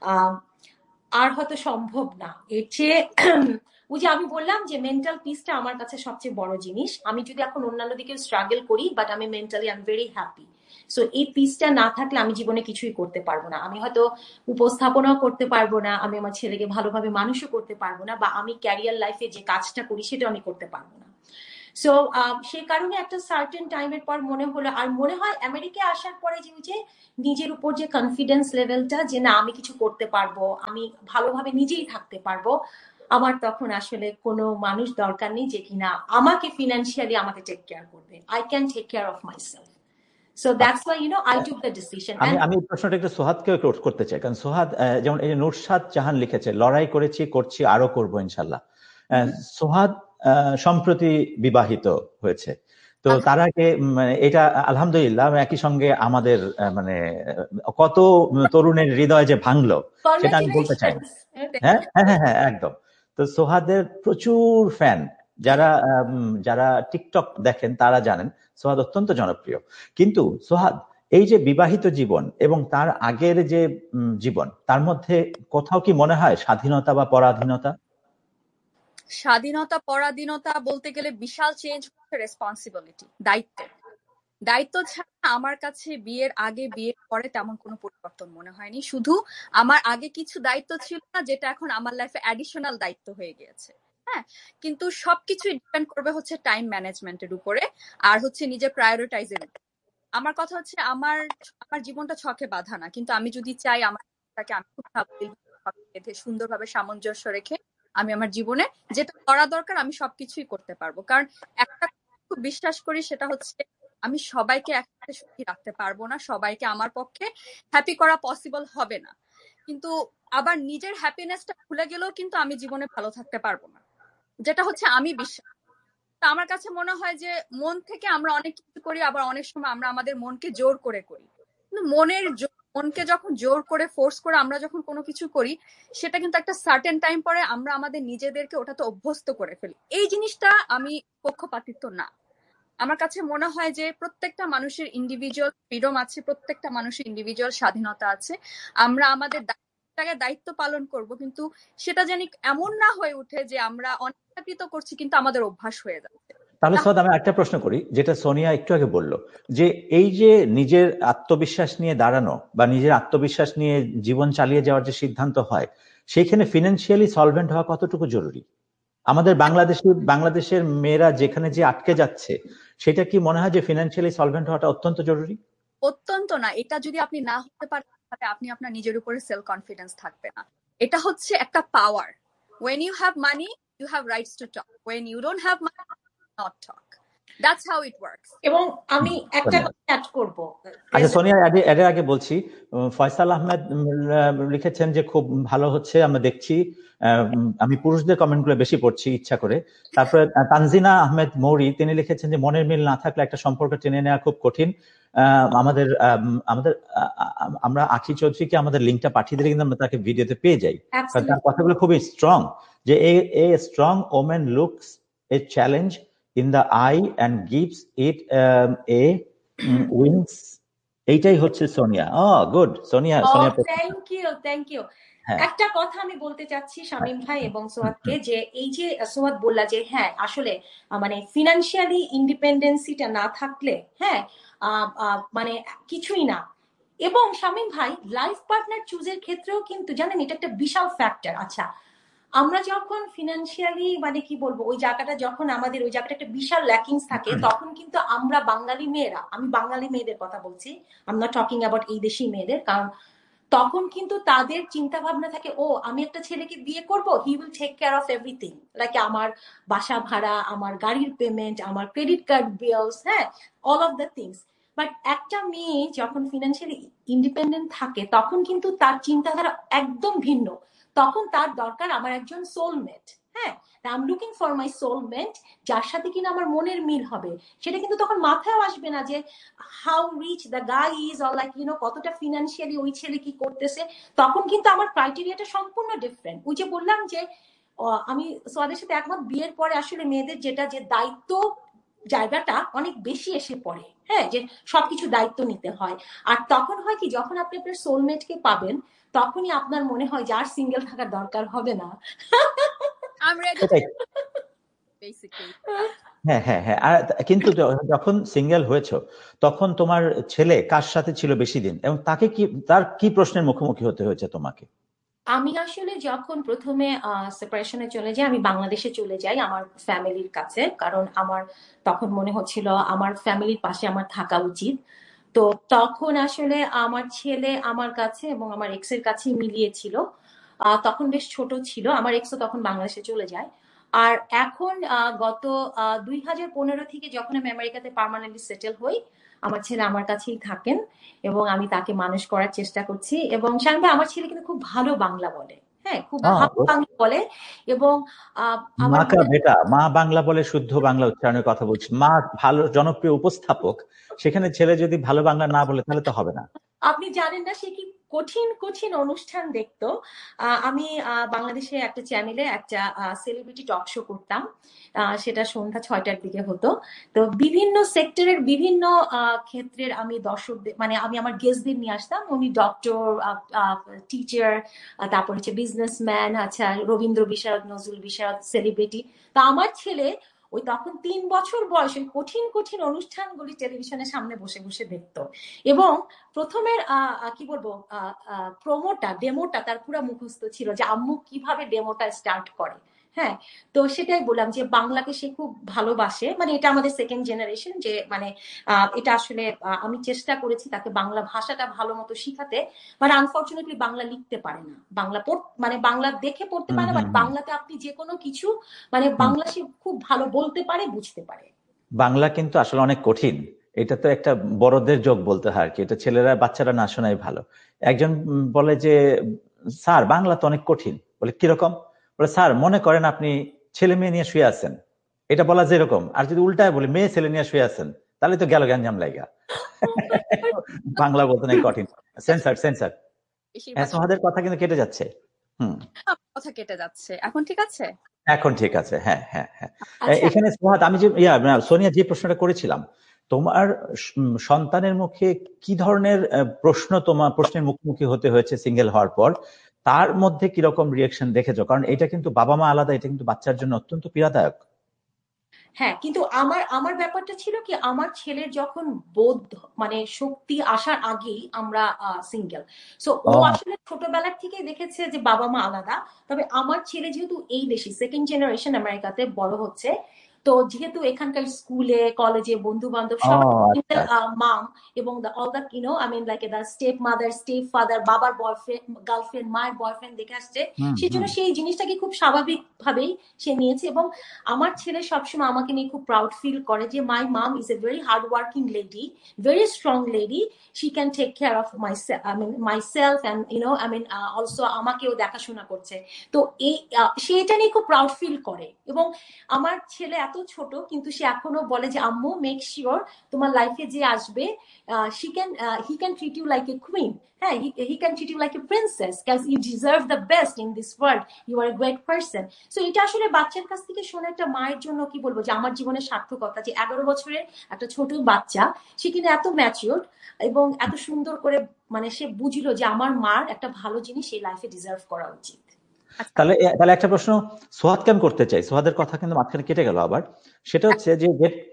আর হয়তো সম্ভব না। এর চেয়ে ওই যে আমি বললাম যে মেন্টাল পিসটা আমার কাছে সবচেয়ে বড় জিনিস। আমি যদি এখন অন্যান্য দিকে স্ট্রাগল করি, বাট আমি mentally I am very happy. So এই পিসটা না থাকলে আমি জীবনে কিছুই করতে পারবো না। আমি হয়তো উপস্থাপনাও করতে পারবো না, আমি আমার ছেলেকে ভালোভাবে মানুষও করতে পারবো না, বা আমি ক্যারিয়ার লাইফে যে কাজটা করি সেটা আমি করতে পারবো না। সো সেই কারণে একটা সার্টেন টাইমের পর মনে হলো, আর মনে হয় আমেরিকায় আসার পরে যে নিজের উপর যে কনফিডেন্স লেভেলটা, যে না আমি কিছু করতে পারবো, আমি ভালোভাবে নিজেই থাকতে পারবো, আমার তখন আসলে কোনো মানুষ দরকার নেই যে কিনা আমাকে ফিনান্সিয়ালি আমাকে টেক কেয়ার করবে। I can take care of myself. So that's why I took the decision. আমি এই প্রশ্নটা একটু সোহাদকে করতে চাই, কারণ সোহাদ যেমন এই যে নুরশাদ জাহান লিখেছে, লড়াই করেছি, করছি, আরো করবো ইনশাল্লাহ। সোহাদ সম্প্রতি বিবাহিত হয়েছে, তো তার আগে এটা আলহামদুলিল্লাহ একই সঙ্গে আমাদের মানে কত তরুণের হৃদয় যে ভাঙলো সেটা আমি বলতে চাই। হ্যাঁ হ্যাঁ হ্যাঁ হ্যাঁ একদম। তো সোহাদের প্রচুর ফ্যান, যারা টিকটক দেখেন তারা জানেন সোহাদ অত্যন্ত জনপ্রিয়। কিন্তু সোহাদ এই যে বিবাহিত জীবন এবং তার আগের যে জীবন, তার মধ্যে কোথাও কি মনে হয় স্বাধীনতা বা পরাধীনতা? স্বাধীনতা পরাধীনতা বলতে গেলে বিশাল চেঞ্জ হচ্ছে রেসপন্সিবিলিটি, দায়িত্ব ছাড়া আমার কাছে বিয়ের আগে বিয়ের পরে তেমন কোনো পরিবর্তন মনে হয়নি। শুধু আমার আগে কিছু দায়িত্ব ছিল না যেটা এখন আমার লাইফে অ্যাডিশনাল দায়িত্ব হয়ে গিয়েছে। হ্যাঁ, কিন্তু সবকিছু ডিপেন্ড করবে হচ্ছে টাইম ম্যানেজমেন্টের উপরে আর হচ্ছে নিজের প্রায়োরিটাইজের উপরে। আমার কথা হচ্ছে আমার জীবনটা ছকে বাঁধা না, কিন্তু আমি যদি চাই আমার আমি খুব সুন্দরভাবে সামঞ্জস্য রেখে আমি আমার জীবনে যেটা করা দরকার আমি সবকিছুই করতে পারবো। কারণ একটা খুব বিশ্বাস করি, সেটা হচ্ছে আমি সবাইকে একসাথে সুখী রাখতে পারবো না, সবাইকে আমার পক্ষে হ্যাপি করা পসিবল হবে না, কিন্তু আবার নিজের হ্যাপিনেসটা ভুলে গেলেও কিন্তু আমি জীবনে ভালো থাকতে পারবো না, যেটা হচ্ছে আমি বিশ্বাস। তা আমার কাছে মনে হয় যে মন থেকে আমরা অনেক কিছু করি, আবার অনেক সময় আমরা আমাদের মনকে জোর করে করি, কিন্তু মনকে যখন জোর করে ফোর্স করে আমরা যখন কোনো কিছু করি, সেটা কিন্তু একটা সার্টেন টাইম পরে আমরা আমাদের নিজেদেরকে ওটাতে অভ্যস্ত করে ফেলি। এই জিনিসটা আমি পক্ষপাতিত্ব না। আমার কাছে মনে হয় যে প্রত্যেকটা মানুষের ইন্ডিভিজুয়াল ফ্রিডম আছে, প্রত্যেকটা মানুষের ইন্ডিভিজুয়াল স্বাধীনতা আছে। আমরা আমাদের দায়িত্ব পালন করব, কিন্তু সেটা জানি এমন না হয়ে উঠে যে আমরা অনিচ্ছাকৃত করছি কিন্তু আমাদের অভ্যাস হয়ে যাচ্ছে। তাহলে সোহাদ আমি একটা প্রশ্ন করি, যেটা সোনিয়া একটু আগে বললো, যে এই যে নিজের আত্মবিশ্বাস নিয়ে দাঁড়ানো বা নিজের আত্মবিশ্বাস নিয়ে জীবন চালিয়ে যাওয়ার যে সিদ্ধান্ত হয়, সেইখানে ফিনান্সিয়ালি সলভেন্ট হওয়া কতটুকু জরুরি? আমাদের বাংলাদেশের মেয়েরা যেখানে যে আটকে যাচ্ছে, সেটা কি মনে হয় যে ফিনান্সিয়ালি সলভেন্ট হওয়াটা অত্যন্ত জরুরি? অত্যন্ত না। এটা যদি আপনি না হতে পারেন তাহলে আপনি আপনার নিজের উপরে সেলফ কনফিডেন্স থাকবে না। এটা হচ্ছে একটা পাওয়ার। when you have money you have rights to talk, when you don't have money not talk. That's how it works. এবং আমি একটা কথা অ্যাড করব। আচ্ছা সোনিয়া, এর আগে বলছি, ফয়সাল আহমেদ লিখেছেন যে খুব ভালো হচ্ছে, আমরা দেখছি। আমি পুরুষদের কমেন্টগুলো বেশি পড়ছি ইচ্ছা করে। তারপরে তানজিনা আহমেদ মৌরি তিনি লিখেছেন যে মনের মিল না থাকলে একটা সম্পর্ক টেনে নেওয়া খুব কঠিন। আমরা আখি চৌধুরীকে আমাদের লিঙ্কটা পাঠিয়ে দিলে কিন্তু আমরা তাকে ভিডিওতে পেয়ে যাই, কারণ তার কথাগুলো খুবই স্ট্রং, যে a strong women looks A challenge in the eye and gives it a wings. এইটাই হচ্ছে Sonia. Good Sonia. Thank you. একটা কথা আমি বলতে চাচ্ছি শামীম ভাই এবং সোহাদকে, যে এই যে সোহাদ বললা যে হ্যাঁ আসলে মানে ফিনান্সিয়ালি ইন্ডিপেন্ডেন্সিটা না থাকলে হ্যাঁ মানে কিছুই না। এবং শামীম ভাই লাইফ পার্টনার চুজের ক্ষেত্রেও কিন্তু জানেন এটা একটা বিশাল ফ্যাক্টর। আচ্ছা, আমরা যখন ফিনান্সিয়ালি মানে কি বলবো ওই জায়গাটা যখন আমাদের ওই জায়গাটা একটা বিশাল ল্যাকিংস থাকে, তখন কিন্তু আমরা বাঙালি মেয়েরা, আমি বাঙালি মেয়েদের কথা বলছি, I am not talking about এই দেশি মেয়েদের, কারণ তখন কিন্তু তাদের চিন্তা ভাবনা থাকে, ও আমি একটা ছেলেকে বিয়ে করব, he will take care of everything, like আমার বাসা ভাড়া, আমার গাড়ির পেমেন্ট, আমার ক্রেডিট কার্ড বিলস, হ্যাঁ all of the things. But একটা মেয়ে যখন ফিনান্সিয়ালি ইন্ডিপেন্ডেন্ট থাকে তখন কিন্তু তার চিন্তাধারা একদম ভিন্ন। তখন তার দরকার আমার একজন সোলমেট। হ্যাঁ, I am looking for my soulmate, যার সাথে কিনা আমার মনের মিল হবে। সেটা কিন্তু তখন মাথায় আসবে না যে how reach the guy is, or like কতটা ফিনান্সিয়ালি ওই ছেলে কি করতেছে। তখন কিন্তু আমার ক্রাইটেরিয়াটা সম্পূর্ণ ডিফারেন্ট। ওই যে বললাম যে আমি সোয়াদের সাথে একমত, বিয়ের পরে আসলে মেয়েদের যেটা যে দায়িত্ব জায়গাটা অনেক বেশি এসে পড়ে, হ্যাঁ, যে সবকিছু দায়িত্ব নিতে হয়। আর তখন হয় কি, যখন আপনি আপনার সোলমেটকে পাবেন তখনই আপনার মনে হয় যে আর সিঙ্গেল থাকার দরকার হবে না। হ্যাঁ হ্যাঁ হ্যাঁ। আর কিন্তু যখন সিঙ্গেল হয়েছো তখন তোমার ছেলে কার সাথে ছিল বেশি দিন, এবং তাকে তার কি প্রশ্নের মুখোমুখি হতে হয়েছে তোমাকে? আমি আসলে যখন প্রথমে সেপারেশনে চলে যাই, আমি বাংলাদেশে চলে যাই আমার ফ্যামিলির কাছে, কারণ আমার তখন মনে হচ্ছিল আমার ফ্যামিলির পাশে আমার থাকা উচিত। তো তখন আসলে আমার ছেলে আমার কাছে এবং আমার এক্সের কাছে মিলিয়েছিল। তখন বেশ ছোট ছিল, আমার এক্সও তখন বাংলাদেশে চলে যায়। আর এখন গত 2015 থেকে যখন আমি আমেরিকাতে পার্মানেন্টলি সেটেল হই, আমার ছেলে আমার কাছেই থাকেন এবং আমি তাকে মানুষ করার চেষ্টা করছি। এবং শায়ন ভাই, আমার ছেলে কিন্তু খুব ভালো বাংলা বলে। হ্যাঁ, খুব ভালো বাংলা বলে। এবং মা আমার কা বেটা, মা বাংলা বলে, শুদ্ধ বাংলা উচ্চারণের কথা বলছি। মা ভালো জনপ্রিয় উপস্থাপক, সেখানে ছেলে যদি ভালো বাংলা না বলে তাহলে তো হবে না। আপনি জানেন না সে কি কঠিন কঠিন অনুষ্ঠান দেখতো। আমি বাংলাদেশে একটা চ্যানেলে একটা সেলিব্রিটি টক শো করতাম। সেটা সন্ধ্যা 6টার দিকে হতো। তো বিভিন্ন সেক্টরের বিভিন্ন ক্ষেত্রের আমি দর্শকদের, মানে আমি আমার গেস্টদের নিয়ে আসতাম। উনি ডক্টর, টিচার, তারপর হচ্ছে বিজনেসম্যান, আচ্ছা রবীন্দ্র বিশারদ, নজরুল বিশারদ, সেলিব্রিটি। তো আমার ছেলে ওই তখন 3 বছর বয়স ওই কঠিন কঠিন অনুষ্ঠানগুলি টেলিভিশনের সামনে বসে বসে দেখতো। এবং প্রথমের কি বলবো, ডেমোটা তার পুরো মুখস্থ ছিল, যে আম্মু কিভাবে ডেমোটা স্টার্ট করে। হ্যাঁ, তো সেটাই বললাম যে বাংলাকে সে খুব ভালোবাসে। মানে এটা আমাদের সেকেন্ড জেনারেশন, যে মানে এটা আসলে আমি চেষ্টা করেছি তাকে বাংলা ভাষাটা ভালো মতো শিখাতে। মানে আনফর্চুনেটলি বাংলা লিখতে পারে না, বাংলা মানে বাংলা দেখে পড়তে পারে না, বাট বাংলাতে আপনি যে কোনো কিছু, মানে বাংলা সে খুব ভালো বলতে পারে, বুঝতে পারে। বাংলা কিন্তু আসলে অনেক কঠিন। এটা তো একটা বড়দের যোগ বলতে হয় আর কি, এটা ছেলেরা বাচ্চারা না শোনাই ভালো। একজন বলে যে স্যার বাংলা তো অনেক কঠিন। বলে কিরকম? বলে স্যার মনে করেন আপনি ছেলে মেয়ে নিয়ে শুয়ে আছেন, এটা বলা যেরকম, আর যদি উল্টায় বলি মেয়ে ছেলে নিয়ে শুয়ে আছেন, তাহলে তো গেল গ্যাঞ্জাম লাগা। বাংলা বলতে নাই কঠিন। Sensor sensor. হ্যাঁ, সোহাদের কথা কিন্তু কেটে যাচ্ছে। কথা কেটে যাচ্ছে, এখন ঠিক আছে? এখন ঠিক আছে, হ্যাঁ হ্যাঁ হ্যাঁ। এখানে সোহাদ, আমি যে সোনিয়া যে প্রশ্নটা করেছিলাম, তোমার সন্তানের মুখে কি ধরনের প্রশ্নের মুখোমুখি হতে হয়েছে সিঙ্গেল হওয়ার পর, তার মধ্যে কিরকম রিয়েকশন দেখেছো? কারণ এটা কিন্তু বাবা মা আলাদা, এটা কিন্তু বাচ্চার জন্য অত্যন্ত পীড়াদায়ক। হ্যাঁ, কিন্তু আমার আমার ব্যাপারটা ছিল কি, আমার ছেলের যখন বোধ মানে শক্তি আসার আগেই আমরা সিঙ্গেল। সো ও আসলে ছোটবেলার থেকে দেখেছে যে বাবা মা আলাদা। তবে আমার ছেলে যেহেতু এই দেশে সেকেন্ড জেনারেশন আমেরিকাতে বড় হচ্ছে, তো যেহেতু এখানকার স্কুলে কলেজে বন্ধু বান্ধব সবাই সিঙ্গেল মাম, এবং all the I mean like the step mother, step father, বাবার বয়ফ্রেন্ড, গার্লফ্রেন্ড, মায়ের বয়ফ্রেন্ড দেখে আসছে। সেই জন্য সেই জিনিসটাকে খুব স্বাভাবিক ভাবেই সে নিয়েছে। এবং আমার ছেলে সবসময় আমাকে নিয়ে খুব প্রাউড ফিল করে যে মাই মাম is a very hard working lady, very strong lady, she can take care of myself and also আমাকেও দেখাশোনা করছে। তো এই সে এটা নিয়ে খুব প্রাউড ফিল করে। এবং আমার ছেলে এত ছোট কিন্তু সে এখনো বলে যে আম্মু মেক শিওর তোমার লাইফে যে আসবে he can treat you like a queen. হ্যাঁ, he can treat you like a princess because you deserve the best in this world, you are a great person. So এটা আসলে বাচ্চার কাছ থেকে শোনা একটা মায়ের জন্য কি বলবো, যে আমার জীবনের সার্থকতা, যে 11 বছরের একটা ছোট বাচ্চা, সে কিন্তু এত ম্যাচিওর এবং এত সুন্দর করে, মানে সে বুঝলো যে আমার মার একটা ভালো জিনিস এই লাইফে ডিজার্ভ করা উচিত। তাহলে তাহলে একটা প্রশ্ন সোহাদ কেন করতে চাই, সোহাদের কথা কিন্তু মাঝখানে কেটে গেল আবার। সেটা হচ্ছে যে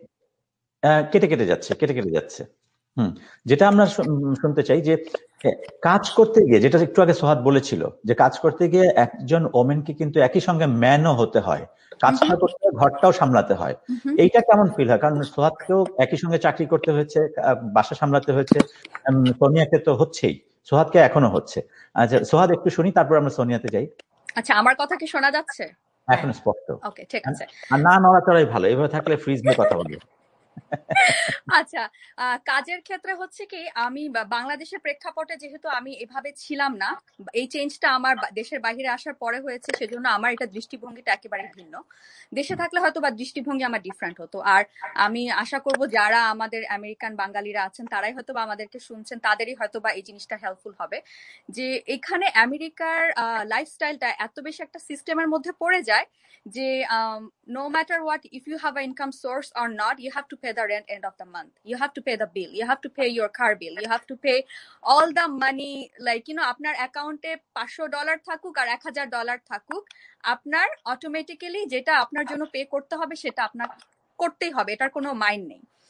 কেটে যাচ্ছে। যেটা আমরা শুনতে চাই যে কাজ করতে গিয়ে, যেটা একটু আগে সোহাদ বলেছিল, যে কাজ করতে গিয়ে একজন ওমেনকে কিন্তু একই সঙ্গে ম্যানও হতে হয়, কাজটা করতে হয়, ঘরটাও সামলাতে হয়। এইটা কেমন ফিল হয়? কারণ সোহাদকেও একই সঙ্গে চাকরি করতে হয়েছে, বাসা সামলাতে হয়েছে, সোনিয়াকে তো হচ্ছেই, সোহাদকে এখনো হচ্ছে। আচ্ছা সোহাদ একটু শুনি, তারপর আমরা সোনিয়াতে যাই। আচ্ছা, আমার কথা কি শোনা যাচ্ছে? এখন স্পষ্ট। ওকে, ঠিক আছে। আর না নড়াচড়াই ভালো, এভাবে থাকলে ফ্রিজ নিয়ে কথা বলবো। আচ্ছা, কাজের ক্ষেত্রে হচ্ছে কি, আমি বাংলাদেশের প্রেক্ষাপটে যেহেতু আমি এভাবে ছিলাম না, এই চেঞ্জটা আমার দেশের বাইরে আসার পরে হয়েছে, সেজন্য আমার এটা দৃষ্টিভঙ্গিটা একেবারে ভিন্ন। দেশে থাকলে হয়তো বা দৃষ্টিভঙ্গি আমার ডিফারেন্ট হতো। আর আমি আশা করব যারা আমাদের আমেরিকান বাঙালিরা আছেন তারাই হয়তো বা আমাদেরকে শুনছেন, তাদেরই হয়তো বা এই জিনিসটা হেল্পফুল হবে। যে এখানে আমেরিকার লাইফস্টাইলটা এত বেশি একটা সিস্টেমের মধ্যে পড়ে যায় যে no matter what, if you have an income source or not, you have to pay the rent end of the month, you have to pay the bill, you have to pay your car bill, you have to pay all the money, like আপনার অ্যাকাউন্টে $500 থাকুক আর $1000 থাকুক, আপনার automatically যেটা আপনার জন্য pay করতে হবে সেটা আপনার করতেই হবে, এটার কোনো মাইন্ড নেই।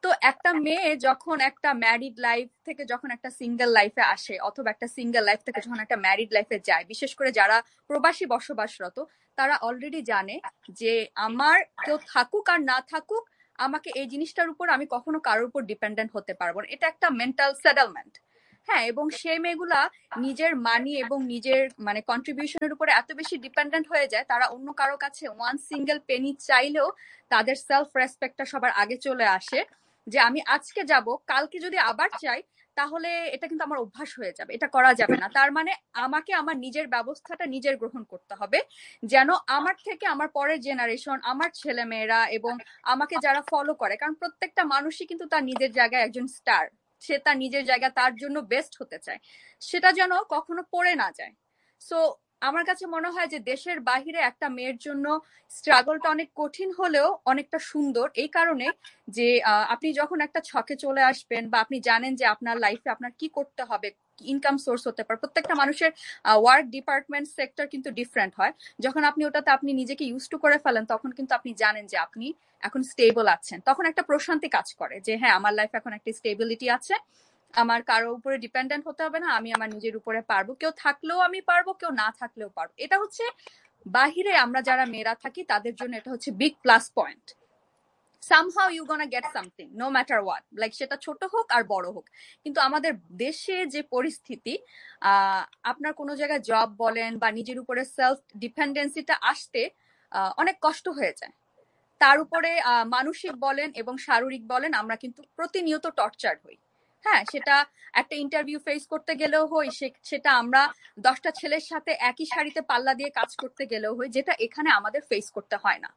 তো একটা মেয়ে যখন একটা ম্যারিড লাইফ থেকে যখন একটা সিঙ্গেল লাইফে আসে, অথবা একটা সিঙ্গেল লাইফ থেকে যখন একটা ম্যারিড লাইফে যায়, বিশেষ করে যারা প্রবাসী বসবাসরত, তারা অলরেডি জানে যে আমার কেউ থাকুক আর না থাকুক, আমাকে এই জিনিসটার উপর আমি কখনো কারোর উপর ডিপেন্ডেন্ট হতে পারবো না। এটা একটা মেন্টাল সেটেলমেন্ট। হ্যাঁ, এবং সেই মেয়েগুলা নিজের মানি এবং নিজের মানে কন্ট্রিবিউশনের উপরে এত বেশি ডিপেন্ডেন্ট হয়ে যায়, তারা অন্য কারো কাছে ওয়ান সিঙ্গেল পেনি চাইলেও তাদের সেলফ রেসপেক্টটা সবার আগে চলে আসে, যে আমি আজকে যাব, কালকে যদি আবার চাই তাহলে এটা কিন্তু আমার অভ্যাস হয়ে যাবে, এটা করা যাবে না। তার মানে আমাকে আমার নিজের ব্যবস্থাটা নিজের গ্রহণ করতে হবে, যেন আমার থেকে আমার পরের জেনারেশন, আমার ছেলে মেয়েরা এবং আমাকে যারা ফলো করে, কারণ প্রত্যেকটা মানুষই কিন্তু তার নিজের জায়গায় একজন স্টার, সে তার নিজের জায়গায় তার জন্য বেস্ট হতে চায়, সেটা যেন কখনো পড়ে না যায়। সো আমার কাছে মনে হয় যে দেশের বাহিরে একটা মেয়ের জন্য স্ট্রাগলটা অনেক কঠিন হলেও অনেকটা সুন্দর, এই কারণে যে আপনি যখন একটা ছকে চলে আসবেন বা আপনি জানেন যে আপনার লাইফে আপনার কি করতে হবে, ইনকাম সোর্স হতে পারে, প্রত্যেকটা মানুষের ওয়ার্ক ডিপার্টমেন্ট সেক্টর কিন্তু ডিফারেন্ট হয়। যখন আপনি ওটাতে আপনি নিজেকে ইউজ টু করে ফেলেন, তখন কিন্তু আপনি জানেন যে আপনি এখন স্টেবল আছেন, তখন একটা প্রশান্তি কাজ করে যে হ্যাঁ, আমার লাইফে এখন একটা স্টেবিলিটি আছে, আমার কারো উপরে ডিপেন্ডেন্ট হতে হবে না, আমি আমার নিজের উপরে পারবো, কেউ থাকলেও আমি পারবো, কেউ না থাকলেও পারবো। এটা হচ্ছে বাহিরে আমরা যারা মেয়েরা থাকি তাদের জন্য এটা হচ্ছে big plus point. somehow you gonna get something no matter what, like সেটা ছোট হোক আর বড় হোক। কিন্তু আমাদের দেশে যে পরিস্থিতি, আপনার কোনো জায়গায় জব বলেন বা নিজের উপরে সেলফ ডিপেন্ডেন্সিটা আসতে অনেক কষ্ট হয়ে যায়। তার উপরে মানসিক বলেন এবং শারীরিক বলেন, আমরা কিন্তু প্রতিনিয়ত টর্চার হই। হ্যাঁ, সেটা একটা ইন্টারভিউ ফেস করতে গেলেও হই, সেটা আমরা 10টা ছেলের সাথে একই শাড়িতে পাল্লা দিয়ে কাজ করতে গেলেও হই, যেটা এখানে আমাদের ফেস করতে হয় না।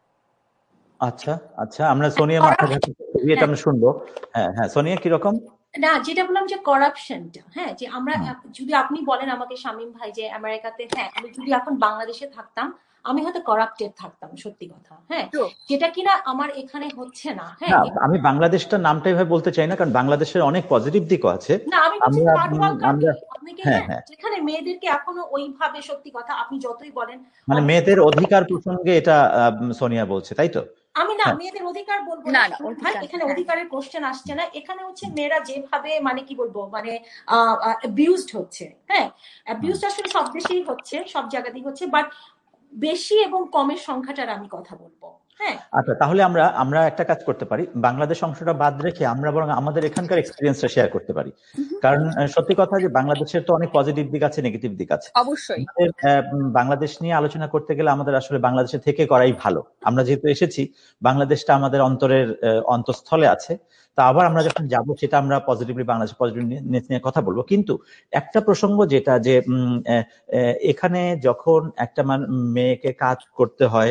আচ্ছা আচ্ছা, আমরা সোনিয়া এটা আমরা শুনবো। হ্যাঁ হ্যাঁ, সোনিয়া কিরকম? না, যেটা বললাম যে করাপশনটা, হ্যাঁ, যে আমরা যদি আপনি বলেন আমাকে শামীম ভাই যে আমেরিকাতে, হ্যাঁ, আমি যদি এখন বাংলাদেশে থাকতাম আমি হয়তো করাপ্টেড থাকতাম, সত্যি কথা। হ্যাঁ, যেটা কিনা আমার এখানে হচ্ছে না। হ্যাঁ, আমি বাংলাদেশটার নামটাই ভাবে বলতে চাই না, কারণ বাংলাদেশের অনেক পজিটিভ দিকও আছে। না, আমি আপনাকে যেখানে মেয়েদেরকে এখনো ওইভাবে, সত্যি কথা, আপনি যতই বলেন মানে মেয়েদের অধিকার প্রসঙ্গে এটা সোনিয়া বলছে, তাই তো? আমি না মেয়েদের অধিকার বলবো না, এখানে অধিকারের কোশ্চেন আসছে না। এখানে হচ্ছে মেয়েরা যেভাবে মানে কি বলবো মানে অ্যাবিউজড হচ্ছে। হ্যাঁ, অ্যাবিউজড আসলে সব দেশেই হচ্ছে, সব জায়গাতেই হচ্ছে, বাট বেশি এবং কমের সংখ্যাটার আমি কথা বলবো। হ্যাঁ, আচ্ছা, তাহলে আমরা একটা কাজ করতে পারি, বাংলাদেশ অংশটা বাদ রেখে আমরা বরং আমাদের এখানকার এক্সপিরিয়েন্সটা শেয়ার করতে পারি। কারণ সত্যি কথা যে বাংলাদেশের তো অনেক পজিটিভ দিক আছে, নেগেটিভ দিক আছে। অবশ্যই বাংলাদেশ নিয়ে আলোচনা করতে গেলে আমাদের আসলে বাংলাদেশে থেকে করাই ভালো। আমরা যেহেতু এসেছি, বাংলাদেশটা আমাদের অন্তরের অন্তঃস্থলে আছে, তা আবার আমরা যখন যাবো সেটা আমরা পজিটিভলি বাংলাদেশ পজিটিভনেস নিয়ে কথা বলবো। কিন্তু একটা প্রসঙ্গ যেটা, যে এখানে যখন একটা মেয়েকে কাজ করতে হয়,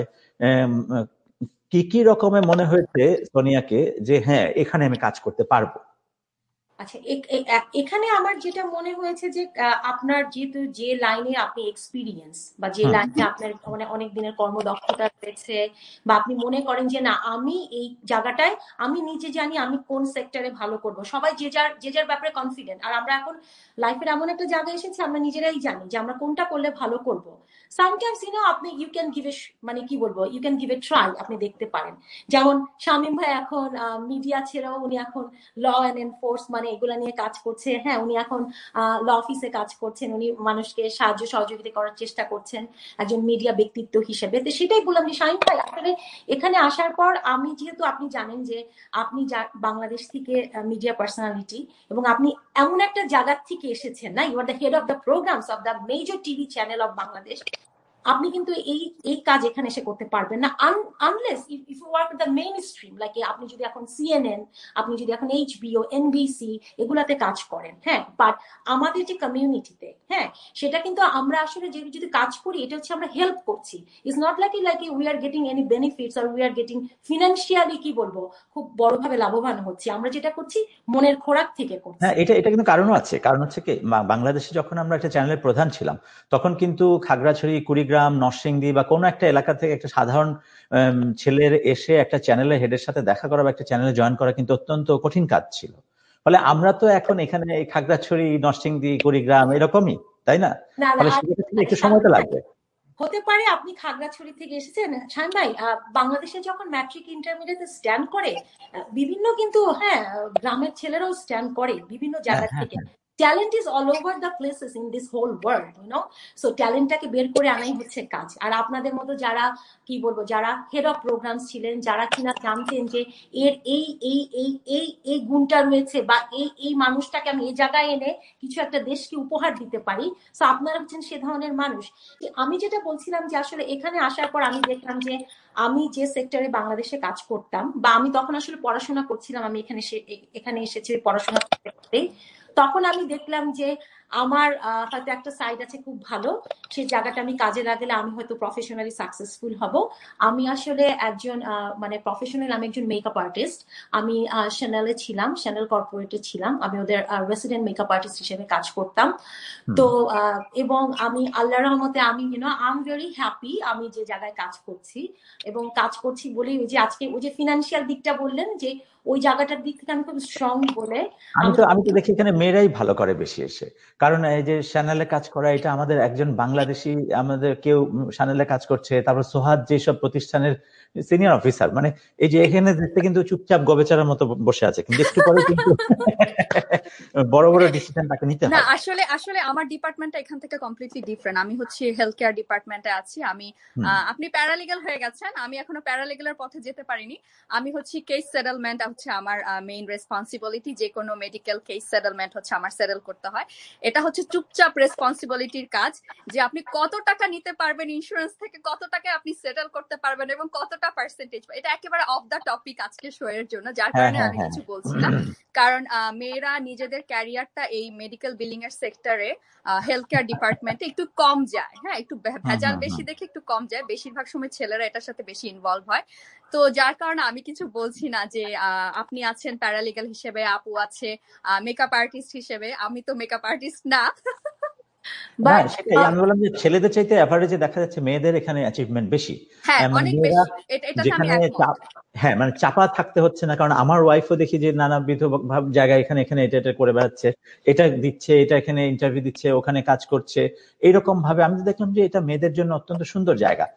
কি কি রকমের মনে হয়েছে সোনিয়াকে যে হ্যাঁ এখানে আমি কাজ করতে পারবো? আচ্ছা, এখানে আমার যেটা মনে হয়েছে যে আপনার যেহেতু যে লাইনে আপনি এক্সপিরিয়েন্স বা যে লাইনে আপনার মানে অনেক দিনের কর্মদক্ষতা রয়েছে, বা আপনি মনে করেন যে না আমি এই জায়গাটায় আমি নিজে জানি আমি কোন সেক্টরে ভালো করব, সবাই যে যার ব্যাপারে কনফিডেন্ট। আর আমরা এখন লাইফের এমন একটা জায়গায় এসেছি আমরা নিজেরাই জানি যে আমরা কোনটা করলে ভালো করব। সামটাইমস আপনি ইউ ক্যান গিভ এ মানে কি বলবো you can give a try, আপনি দেখতে পারেন। যেমন শামীম ভাই এখন মিডিয়া ছেড়েও উনি এখন ল অ্যান্ড এনফোর্স মানে এগুলা নিয়ে কাজ করছে। হ্যাঁ, উনি এখন ল অফিসে কাজ করছেন, উনি মানুষকে সাহায্য সহযোগিতা করার চেষ্টা করছেন একজন মিডিয়া ব্যক্তিত্ব হিসেবে। তো সেটাই বললাম যে শামীম ভাই আসলে এখানে আসার পর আমি যেহেতু আপনি জানেন যে আপনি বাংলাদেশ থেকে মিডিয়া পার্সোনালিটি, এবং আপনি এমন একটা জায়গা থেকে এসেছেন না, you are the head of the programs of the major TV channel of Bangladesh. আপনি কিন্তু এই কাজ এখানে এসে করতে পারবেন না unless if you work with the main stream, like আপনি যদি এখন সিএনএন, আপনি যদি এখন এইচবিও, এনবিসি এগুলাতে কাজ করেন। হ্যাঁ, বাট আমাদের যে কমিউনিটিতে, হ্যাঁ, সেটা কিন্তু আমরা আসলে যদি কাজ করি এটা হচ্ছে আমরা হেল্প করছি। It's not like we are getting any benefits or we are getting financially কি বলবো খুব বড়ভাবে লাভবান হচ্ছি। আমরা যেটা করছি মনের খোরাক থেকে করছি। হ্যাঁ, এটা কিন্তু কারণও আছে। কারণ হচ্ছে কি, বাংলাদেশে যখন আমরা একটা চ্যানেলের প্রধান ছিলাম তখন কিন্তু খাগড়াছড়ি, কুড়িগ্রাম, নরসিংদী বা কোনো একটা এলাকা থেকে একটা সাধারণ ছেলের এসে একটা চ্যানেলের হেডের সাথে দেখা করা বা একটা চ্যানেলে জয়েন করা কিন্তু অত্যন্ত কঠিন কাজ ছিল। ফলে আমরা তো এখন এখানে খাগড়াছড়ি, নরসিংদী, কুড়িগ্রাম এরকমই, তাই না? ফলে একটু সময় তো লাগবে। হতে পারে আপনি খাগড়াছড়ি থেকে এসেছেন শাহিন ভাই। বাংলাদেশে যখন ম্যাট্রিক ইন্টারমিডিয়েটে স্ট্যান্ড করে বিভিন্ন কিন্তু হ্যাঁ গ্রামের ছেলেরাও স্ট্যান্ড করে বিভিন্ন জায়গা থেকে। Talent is all over the places in this whole world, you know. So ট্যালেন্টটাকে বের করে আনাই হচ্ছে কাজ। আর আপনাদের মতো যারা কি বলবো, যারা হেড অফ প্রোগ্রামস ছিলেন, যারা কিনা জানতেন যে এর এই এই এই এই এই গুণটা রয়েছে বা এই এই মানুষটাকে আমি এই জায়গায় এনে কিছু একটা দেশকে উপহার দিতে পারি, সো আপনারা হচ্ছেন সে ধরনের মানুষ। আমি যেটা বলছিলাম যে আসলে এখানে আসার পর আমি দেখলাম যে আমি যে সেক্টরে বাংলাদেশে কাজ করতাম, বা আমি তখন আসলে পড়াশোনা করছিলাম, আমি এখানে এসেছি পড়াশোনা করতে, তখন আমি দেখলাম যে আমার হয়তো একটা সাইড আছে খুব ভালো, সেই জায়গাটা আমি কাজে লাগালে আমি হয়তো প্রফেশনালি সাকসেসফুল হব। আমি আসলে একজন মানে প্রফেশনাল, আমি একজন মেকআপ আর্টিস্ট। আমি শ্যানেলে ছিলাম, শ্যানেল কর্পোরেটে ছিলাম, আমি ওদের রেসিডেন্ট মেকআপ আর্টিস্ট হিসেবে কাজ করতাম। তো এবং আমি আল্লাহর রহমতে আমি আই এম ভেরি হ্যাপি আমি যে জায়গায় কাজ করছি, এবং কাজ করছি বলেই ওই যে আজকে ওই যে ফিনান্সিয়াল দিকটা বললেন, যে ওই জায়গাটার দিক থেকে আমি খুব স্ট্রং বলে আমি তো দেখি এখানে মেয়েরাই ভালো করে বেশি এসে, কারণ এই যে চ্যানেলে কাজ করা, এটা আমাদের একজন বাংলাদেশি, আমাদের কেউ চ্যানেলে কাজ করছে, তারপর সোহাদ যেসব প্রতিষ্ঠানের সিনিয়র অফিসার, মানে এই যে এখানে দেখতে কিন্তু চুপচাপ গবেচারার মতো বসে আছে, কিন্তু একটু পরে কিন্তু বড় বড় ডিসিশন তাকে নিতে হয়। না আসলে আমার ডিপার্টমেন্টটা এখান থেকে কমপ্লিটলি ডিফারেন্ট। আমি হচ্ছে হেলথ কেয়ার ডিপার্টমেন্টে আছি। আপনি প্যারালিগ্যাল হয়ে গেছেন, আমি এখনো প্যারালিগ্যালের পথে যেতে পারিনি। আমি হচ্ছে কেস সেটেলমেন্ট হচ্ছে আমার মেইন রেসপন্সিবিলিটি। যে কোনো মেডিকেল কেস সেটেলমেন্ট হচ্ছে আমার সেটেল করতে হয়। এটা হচ্ছে চুপচাপ রেসপন্সিবিলিটির কাজ, যে আপনি কত টাকা নিতে পারবেন ইন্স্যুরেন্স থেকে, কত টাকা আপনি সেটেল করতে পারবেন এবং কতটা পার্সেন্টেজ। এটা একেবারে অফ দ্য টপিক আজকে শো এর জন্য, যার কারণে আমি কিছু বলছি না। কারণ মেয়েরা নিজেদের ক্যারিয়ারটা এই মেডিকেল বিলিং এর সেক্টরে হেলথ কেয়ার ডিপার্টমেন্টে একটু কম যায়, হ্যাঁ একটু ভেজাল বেশি দেখে একটু কম যায়। বেশিরভাগ সময় ছেলেরা এটার সাথে বেশি ইনভলভ হয়। তো যার কারণে আমি কিছু বলছি না যে আপনি আছেন প্যারালিগ্যাল হিসেবে, আপু আছে মেকআপ আর্টিস্ট হিসেবে, আমি তো মেকআপ আর্টিস্ট না। সেটাই আমি বললাম যে ছেলেদের চাইতে অ্যাভারেজে দেখা যাচ্ছে মেয়েদের এখানে অ্যাচিভমেন্ট বেশি। যেখানে মানে চাপা থাকতে হচ্ছে না, কারণ আমার ওয়াইফও দেখি যে নানাবিধ জায়গায় এখানে এটা করে বেড়াচ্ছে, এটা দিচ্ছে, এটা এখানে ইন্টারভিউ দিচ্ছে, ওখানে কাজ করছে, এইরকম ভাবে আমি দেখলাম যে এটা মেয়েদের জন্য অত্যন্ত সুন্দর জায়গা।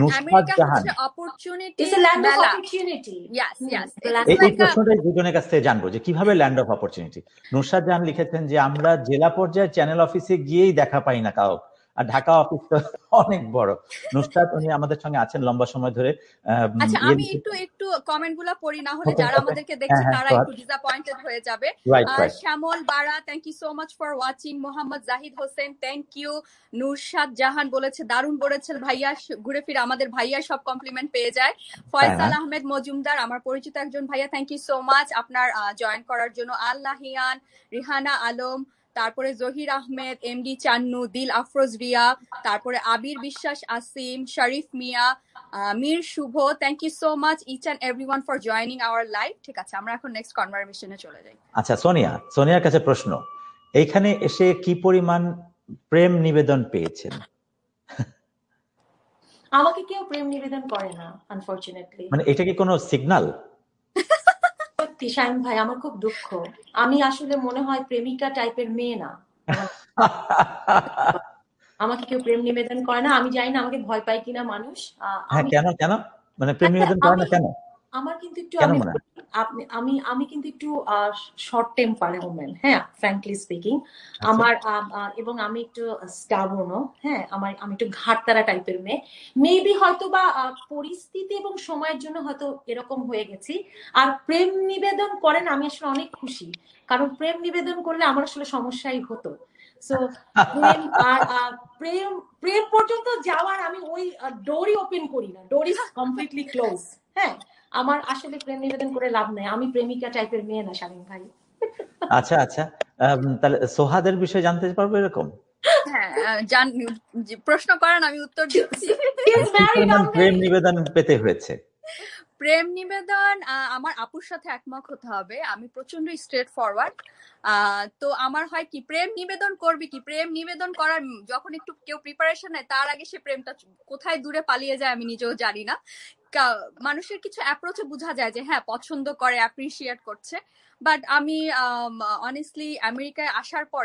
এই প্রশ্নটাই দুজনের কাছ থেকে জানবো যে কিভাবে land of opportunity. Nusrat Jahan লিখেছেন যে আমরা জেলা পর্যায়ে চ্যানেল অফিসে গিয়েই দেখা পাই না কাউ, আর ঢাকা অফিস তো অনেক বড়। নুসরাত উনি আমাদের সঙ্গে আছেন লম্বা সময় ধরে। আচ্ছা আমি একটু কমেন্ট গুলা পড়ি, না হলে যারা আমাদেরকে দেখছে তারা একটু ডিসঅ্যাপয়েন্টেড হয়ে যাবে। শ্যামল বারা, thank you so much for watching. Mohammad Zahid Hossain, thank you. নুরশাদ জাহান বলেছে দারুণ বলেছে ভাইয়া, ঘুরে ফিরে আমাদের ভাইয়া সব কমপ্লিমেন্ট পেয়ে যায়। ফয়সাল আহমেদ মজুমদার, আমার পরিচিত একজন ভাইয়া, থ্যাংক ইউ সো মাচ আপনার জয়েন করার জন্য। আল্লাহিয়ান, রিহানা আলম, তারপরে জহির আহমেদ, এমডি চান্নু, দিল আফরোজ রিয়া, তারপরে আবির বিশ্বাস, আসিম, শরীফ মিয়া, মীর শুভ, thank you so much each and everyone for joining our live. ঠিক আছে, আমরা এখন নেক্সট কনভারসেশনে চলে যাই। আচ্ছা সোনিয়ার কাছে প্রশ্ন, এইখানে এসে কি পরিমাণ প্রেম নিবেদন পেয়েছেন? আমাকে কেউ প্রেম নিবেদন করে না আনফরচুনেটলি। মানে এটা কি কোনো সিগন্যাল? সত্যি শাহিন ভাই, আমার খুব দুঃখ। আমি আসলে মনে হয় প্রেমিকা টাইপের মেয়ে না, আমাকে কেউ প্রেম নিবেদন করে না। আমি জানি না আমাকে ভয় পায় কিনা মানুষ। কেন মানে প্রেম নিবেদন করে না কেন? আমার কিন্তু একটু আমি কিন্তু একটু শর্ট টেম্পার ওম্যান, হ্যাঁ ফ্র্যাঙ্কলি স্পিকিং। আমার এবং আমি একটু স্টাবর্নও, হ্যাঁ আমি একটু ঘাটতারা টাইপের মেয়ে। মেবি হয়তো বা পরিস্থিতি এবং সময়ের জন্য হয়তো এরকম হয়ে গেছি। আর প্রেম নিবেদন করেন আমি আসলে অনেক খুশি, কারণ প্রেম নিবেদন করলে আমার আসলে সমস্যাই হতো। সো প্রেম পর্যন্ত যাওয়ার আমি ওই ডোরই ওপেন করি না, ডোর ইজ কমপ্লিটলি ক্লোজ। হ্যাঁ, আমার আসলে প্রেম নিবেদন করে লাভ নাই, আমি প্রেমিকা টাইপের মেয়ে না শামীম ভাই। আচ্ছা তাহলে সোহাদের বিষয়ে জানতে পারবো এরকম? হ্যাঁ প্রশ্ন করেন, আমি উত্তর দিচ্ছি। প্রেম নিবেদন পেতে হয়েছে? প্রেম নিবেদন আমার আপুর সাথে একমত হতে হবে, আমি প্রচন্ড স্ট্রেট ফরওয়ার্ড। তো আমার হয় কি, প্রেম নিবেদন করবি কি, প্রেম নিবেদন করার যখন একটু কেউ প্রিপারেশন নেয় তার আগে সে প্রেমটা কোথায় দূরে পালিয়ে যায় আমি নিজেও জানি না। মানুষের কিছু অ্যাপ্রোচে বোঝা যায় যে হ্যাঁ পছন্দ করে, অ্যাপ্রিসিয়েট করছে। বাট আমি অনেস্টলি আমেরিকায় আসার পরে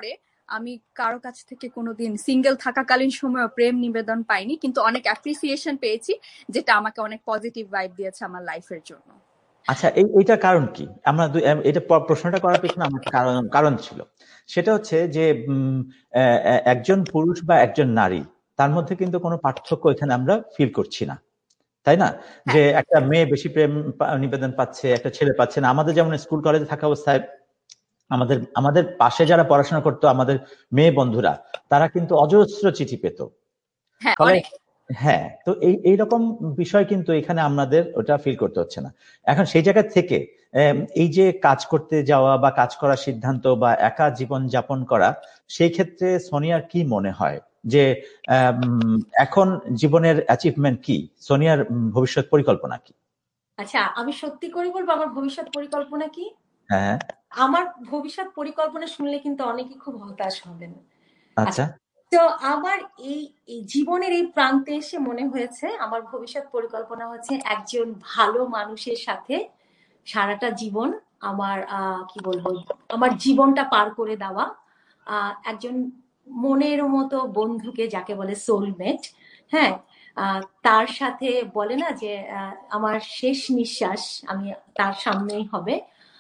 আমি কারো কাছ থেকে কোনোদিন সিঙ্গেল থাকাকালীন সময় প্রেম নিবেদন পাইনি, কিন্তু অনেক অ্যাপ্রিসিয়েশন পেয়েছি, যেটা আমাকে অনেক পজিটিভ ভাইব দিয়েছে আমার লাইফের জন্য। আচ্ছা, এইটা কারণ কি? আমরা এটা প্রশ্নটা করার পেছনে আমার কারণ ছিল। সেটা হচ্ছে যে একজন পুরুষ বা একজন নারী, তার মধ্যে কিন্তু কোনো পার্থক্য এখানে আমরা ফিল করছি না, তাই না? যে একটা মেয়ে বেশি প্রেম নিবেদন পাচ্ছে, একটা ছেলে পাচ্ছে না। আমাদের যেমন স্কুল কলেজে থাকা অবস্থায় আমাদের পাশে যারা পড়াশোনা করতো, আমাদের মেয়ে বন্ধুরা, তারা কিন্তু অজস্র চিঠি পেত। ফলে হ্যাঁ, তো এইরকম বিষয় কিন্তু এখানে আমাদের ওটা ফিল করতে হচ্ছে না। এখন সেই জায়গা থেকে এই যে কাজ করতে যাওয়া বা কাজ করার সিদ্ধান্ত বা একা জীবন যাপন করা, সেই ক্ষেত্রে সোনিয়ার কি মনে হয় যে এখন জীবনের অ্যাচিভমেন্ট কি? সোনিয়ার ভবিষ্যৎ পরিকল্পনা কি? আচ্ছা, আমি সত্যি করে বলবো আমার ভবিষ্যৎ পরিকল্পনা কি। হ্যাঁ, আমার ভবিষ্যৎ পরিকল্পনা শুনলে কিন্তু অনেকেই খুব হতাশ হবেন। আচ্ছা, তো আমার এই জীবনের এই প্রান্তে এসে মনে হয়েছে আমার ভবিষ্যৎ পরিকল্পনা হচ্ছে একজন ভালো মানুষের সাথে সারাটা জীবন আমার কি বলবো, আমার জীবনটা পার করে দেওয়া, একজন মনের মতো বন্ধুকে, যাকে বলে সোলমেট, হ্যাঁ, তার সাথে বলে না যে আমার শেষ নিঃশ্বাস আমি তার সামনেই হবে।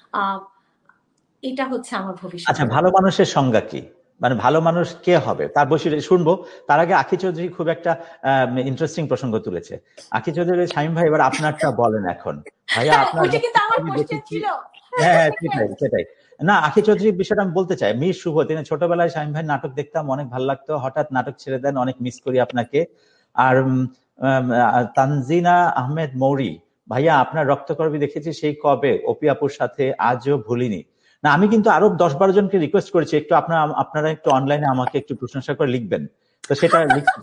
এটা হচ্ছে আমার ভবিষ্যৎ। আচ্ছা, ভালো মানুষের সংজ্ঞা কি? মানে ভালো মানুষ কে হবে তার বৈশিষ্ট্য শুনবো। তার আগে আখি চৌধুরী খুব একটা ইন্টারেস্টিং প্রসঙ্গ তুলেছে। আখি চৌধুরী, শামীম ভাই, এবার আপনারটা বলেন এখন। ভাইয়া আপনার হ্যাঁ, সেটাই। না, আখি চৌধুরীর বিষয়টা আমি বলতে চাই। মীর শুভ, তিনি ছোটবেলায় শামীম ভাই নাটক দেখতাম, অনেক ভালো লাগতো। হঠাৎ নাটক ছেড়ে দেন, অনেক মিস করি আপনাকে। আর তানজিনা আহমেদ মৌরি, ভাইয়া আপনার রক্তকরবী দেখেছি সেই কবে, অপি আপুর সাথে, আজও ভুলিনি। না, আমি কিন্তু আরো 10-12 জনকে রিকোয়েস্ট করেছি একটু আপনারা একটু অনলাইনে আমাকে একটু প্রশংসা করে লিখবেন, তো সেটা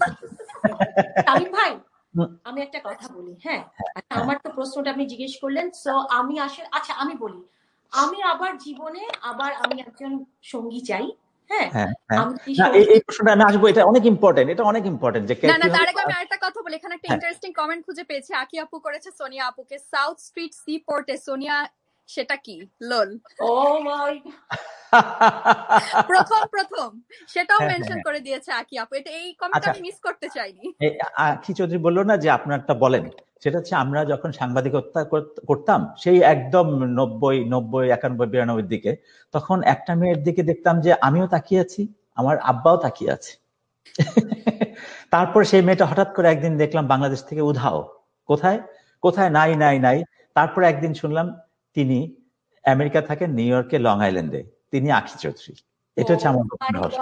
ভাই আমি একটা কথা বলি। হ্যাঁ, আমার তো প্রশ্নটা আপনি জিজ্ঞেস করলেন, সো আমি আসলে আচ্ছা আমি বলি, আমি আবার জীবনে আমি একজন সঙ্গী চাই। হ্যাঁ, এই প্রশ্নটা আমি আসবো, এটা অনেক ইম্পর্টেন্ট যে না তার আগে আমি আরেকটা কথা বলি। এখানে একটা ইন্টারেস্টিং কমেন্ট খুঁজে পেয়েছি, আকি আপু করেছে সোনিয়া আপুকে, সাউথ স্ট্রিট সি পোর্টে সোনিয়া, সেটা কি? লোল। ও মাই প্রথম সেটাও মেনশন করে দিয়েছে আকি আপু। এটা এই কমেন্ট আমি মিস করতে চাইনি। আকি চৌধুরী বললো না যে আপনারটা বলেন, সেটা হচ্ছে আমরা যখন সাংবাদিকতা করতাম সেই একদম 90, 91, 92 দিকে, তখন একটা মেয়ের দিকে দেখতাম যে আমিও তাকিয়ে আছি, আমার আব্বাও তাকিয়ে আছে। তারপর সেই মেয়েটা হঠাৎ করে একদিন দেখলাম বাংলাদেশ থেকে উধাও, কোথায় নাই। তারপর একদিন শুনলাম তিনি আমেরিকা থাকেন, নিউ ইয়র্কে, লং আইল্যান্ডে। তিনি আখি চৌধুরী। এটা হচ্ছে আমার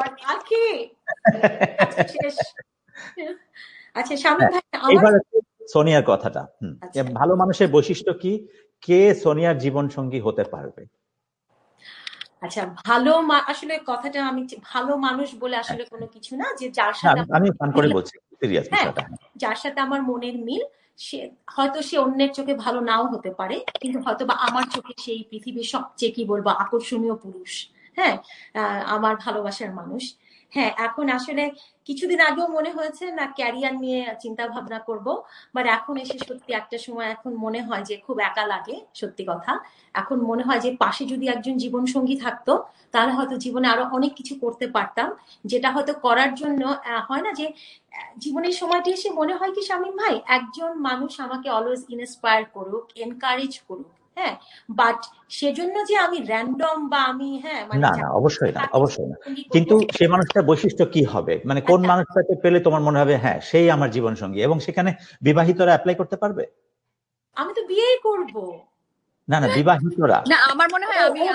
আচ্ছা শামীম ভাই, এবার সোনিয়ার কথাটা। ভালো মানুষের বৈশিষ্ট্য কি? কে সোনিয়ার জীবন সঙ্গী হতে পারবে? আচ্ছা, ভালো আসলে কথাটা আমি ভালো মানুষ বলে আসলে কোনো কিছু না, যে যার সাথে আমি ফান করে বলছি, সিরিয়াস বিষয়টা। যার সাথে আমার মনের মিল, সে হয়তো সে অন্যের চোখে ভালো নাও হতে পারে, কিন্তু হয়তো বা আমার চোখে সেই পৃথিবীর সবচেয়ে কি বলবো আকর্ষণীয় পুরুষ। হ্যাঁ, আমার ভালোবাসার মানুষ। হ্যাঁ, এখন আসলে কিছুদিন আগেও মনে হয়েছে না ক্যারিয়ার নিয়ে চিন্তা ভাবনা করব, বাট এখন এসে সত্যি একটা সময় এখন মনে হয় যে খুব একা লাগে। সত্যি কথা, এখন মনে হয় যে পাশে যদি একজন জীবন সঙ্গী থাকতো তাহলে হয়তো জীবনে আরো অনেক কিছু করতে পারতাম, যেটা হয়তো করার জন্য হয় না যে জীবনের সময়টি এসে মনে হয় কি শামীম ভাই, একজন মানুষ আমাকে অলওয়েজ ইন্সপায়ার করুক, এনকারেজ করুক। হ্যাঁ, বাট সেজন্য যে আমি র্যান্ডম বা আমি না, অবশ্যই না। কিন্তু সেই মানুষটার বৈশিষ্ট্য কি হবে, মানে কোন মানুষটাকে পেলে তোমার মনে হবে হ্যাঁ সেই আমার জীবন সঙ্গী, এবং সেখানে বিবাহিতরা অ্যাপ্লাই করতে পারবে? আমি তো বিয়েই করব। না, বিবাহিতরা না, আমার মনে হয় আমি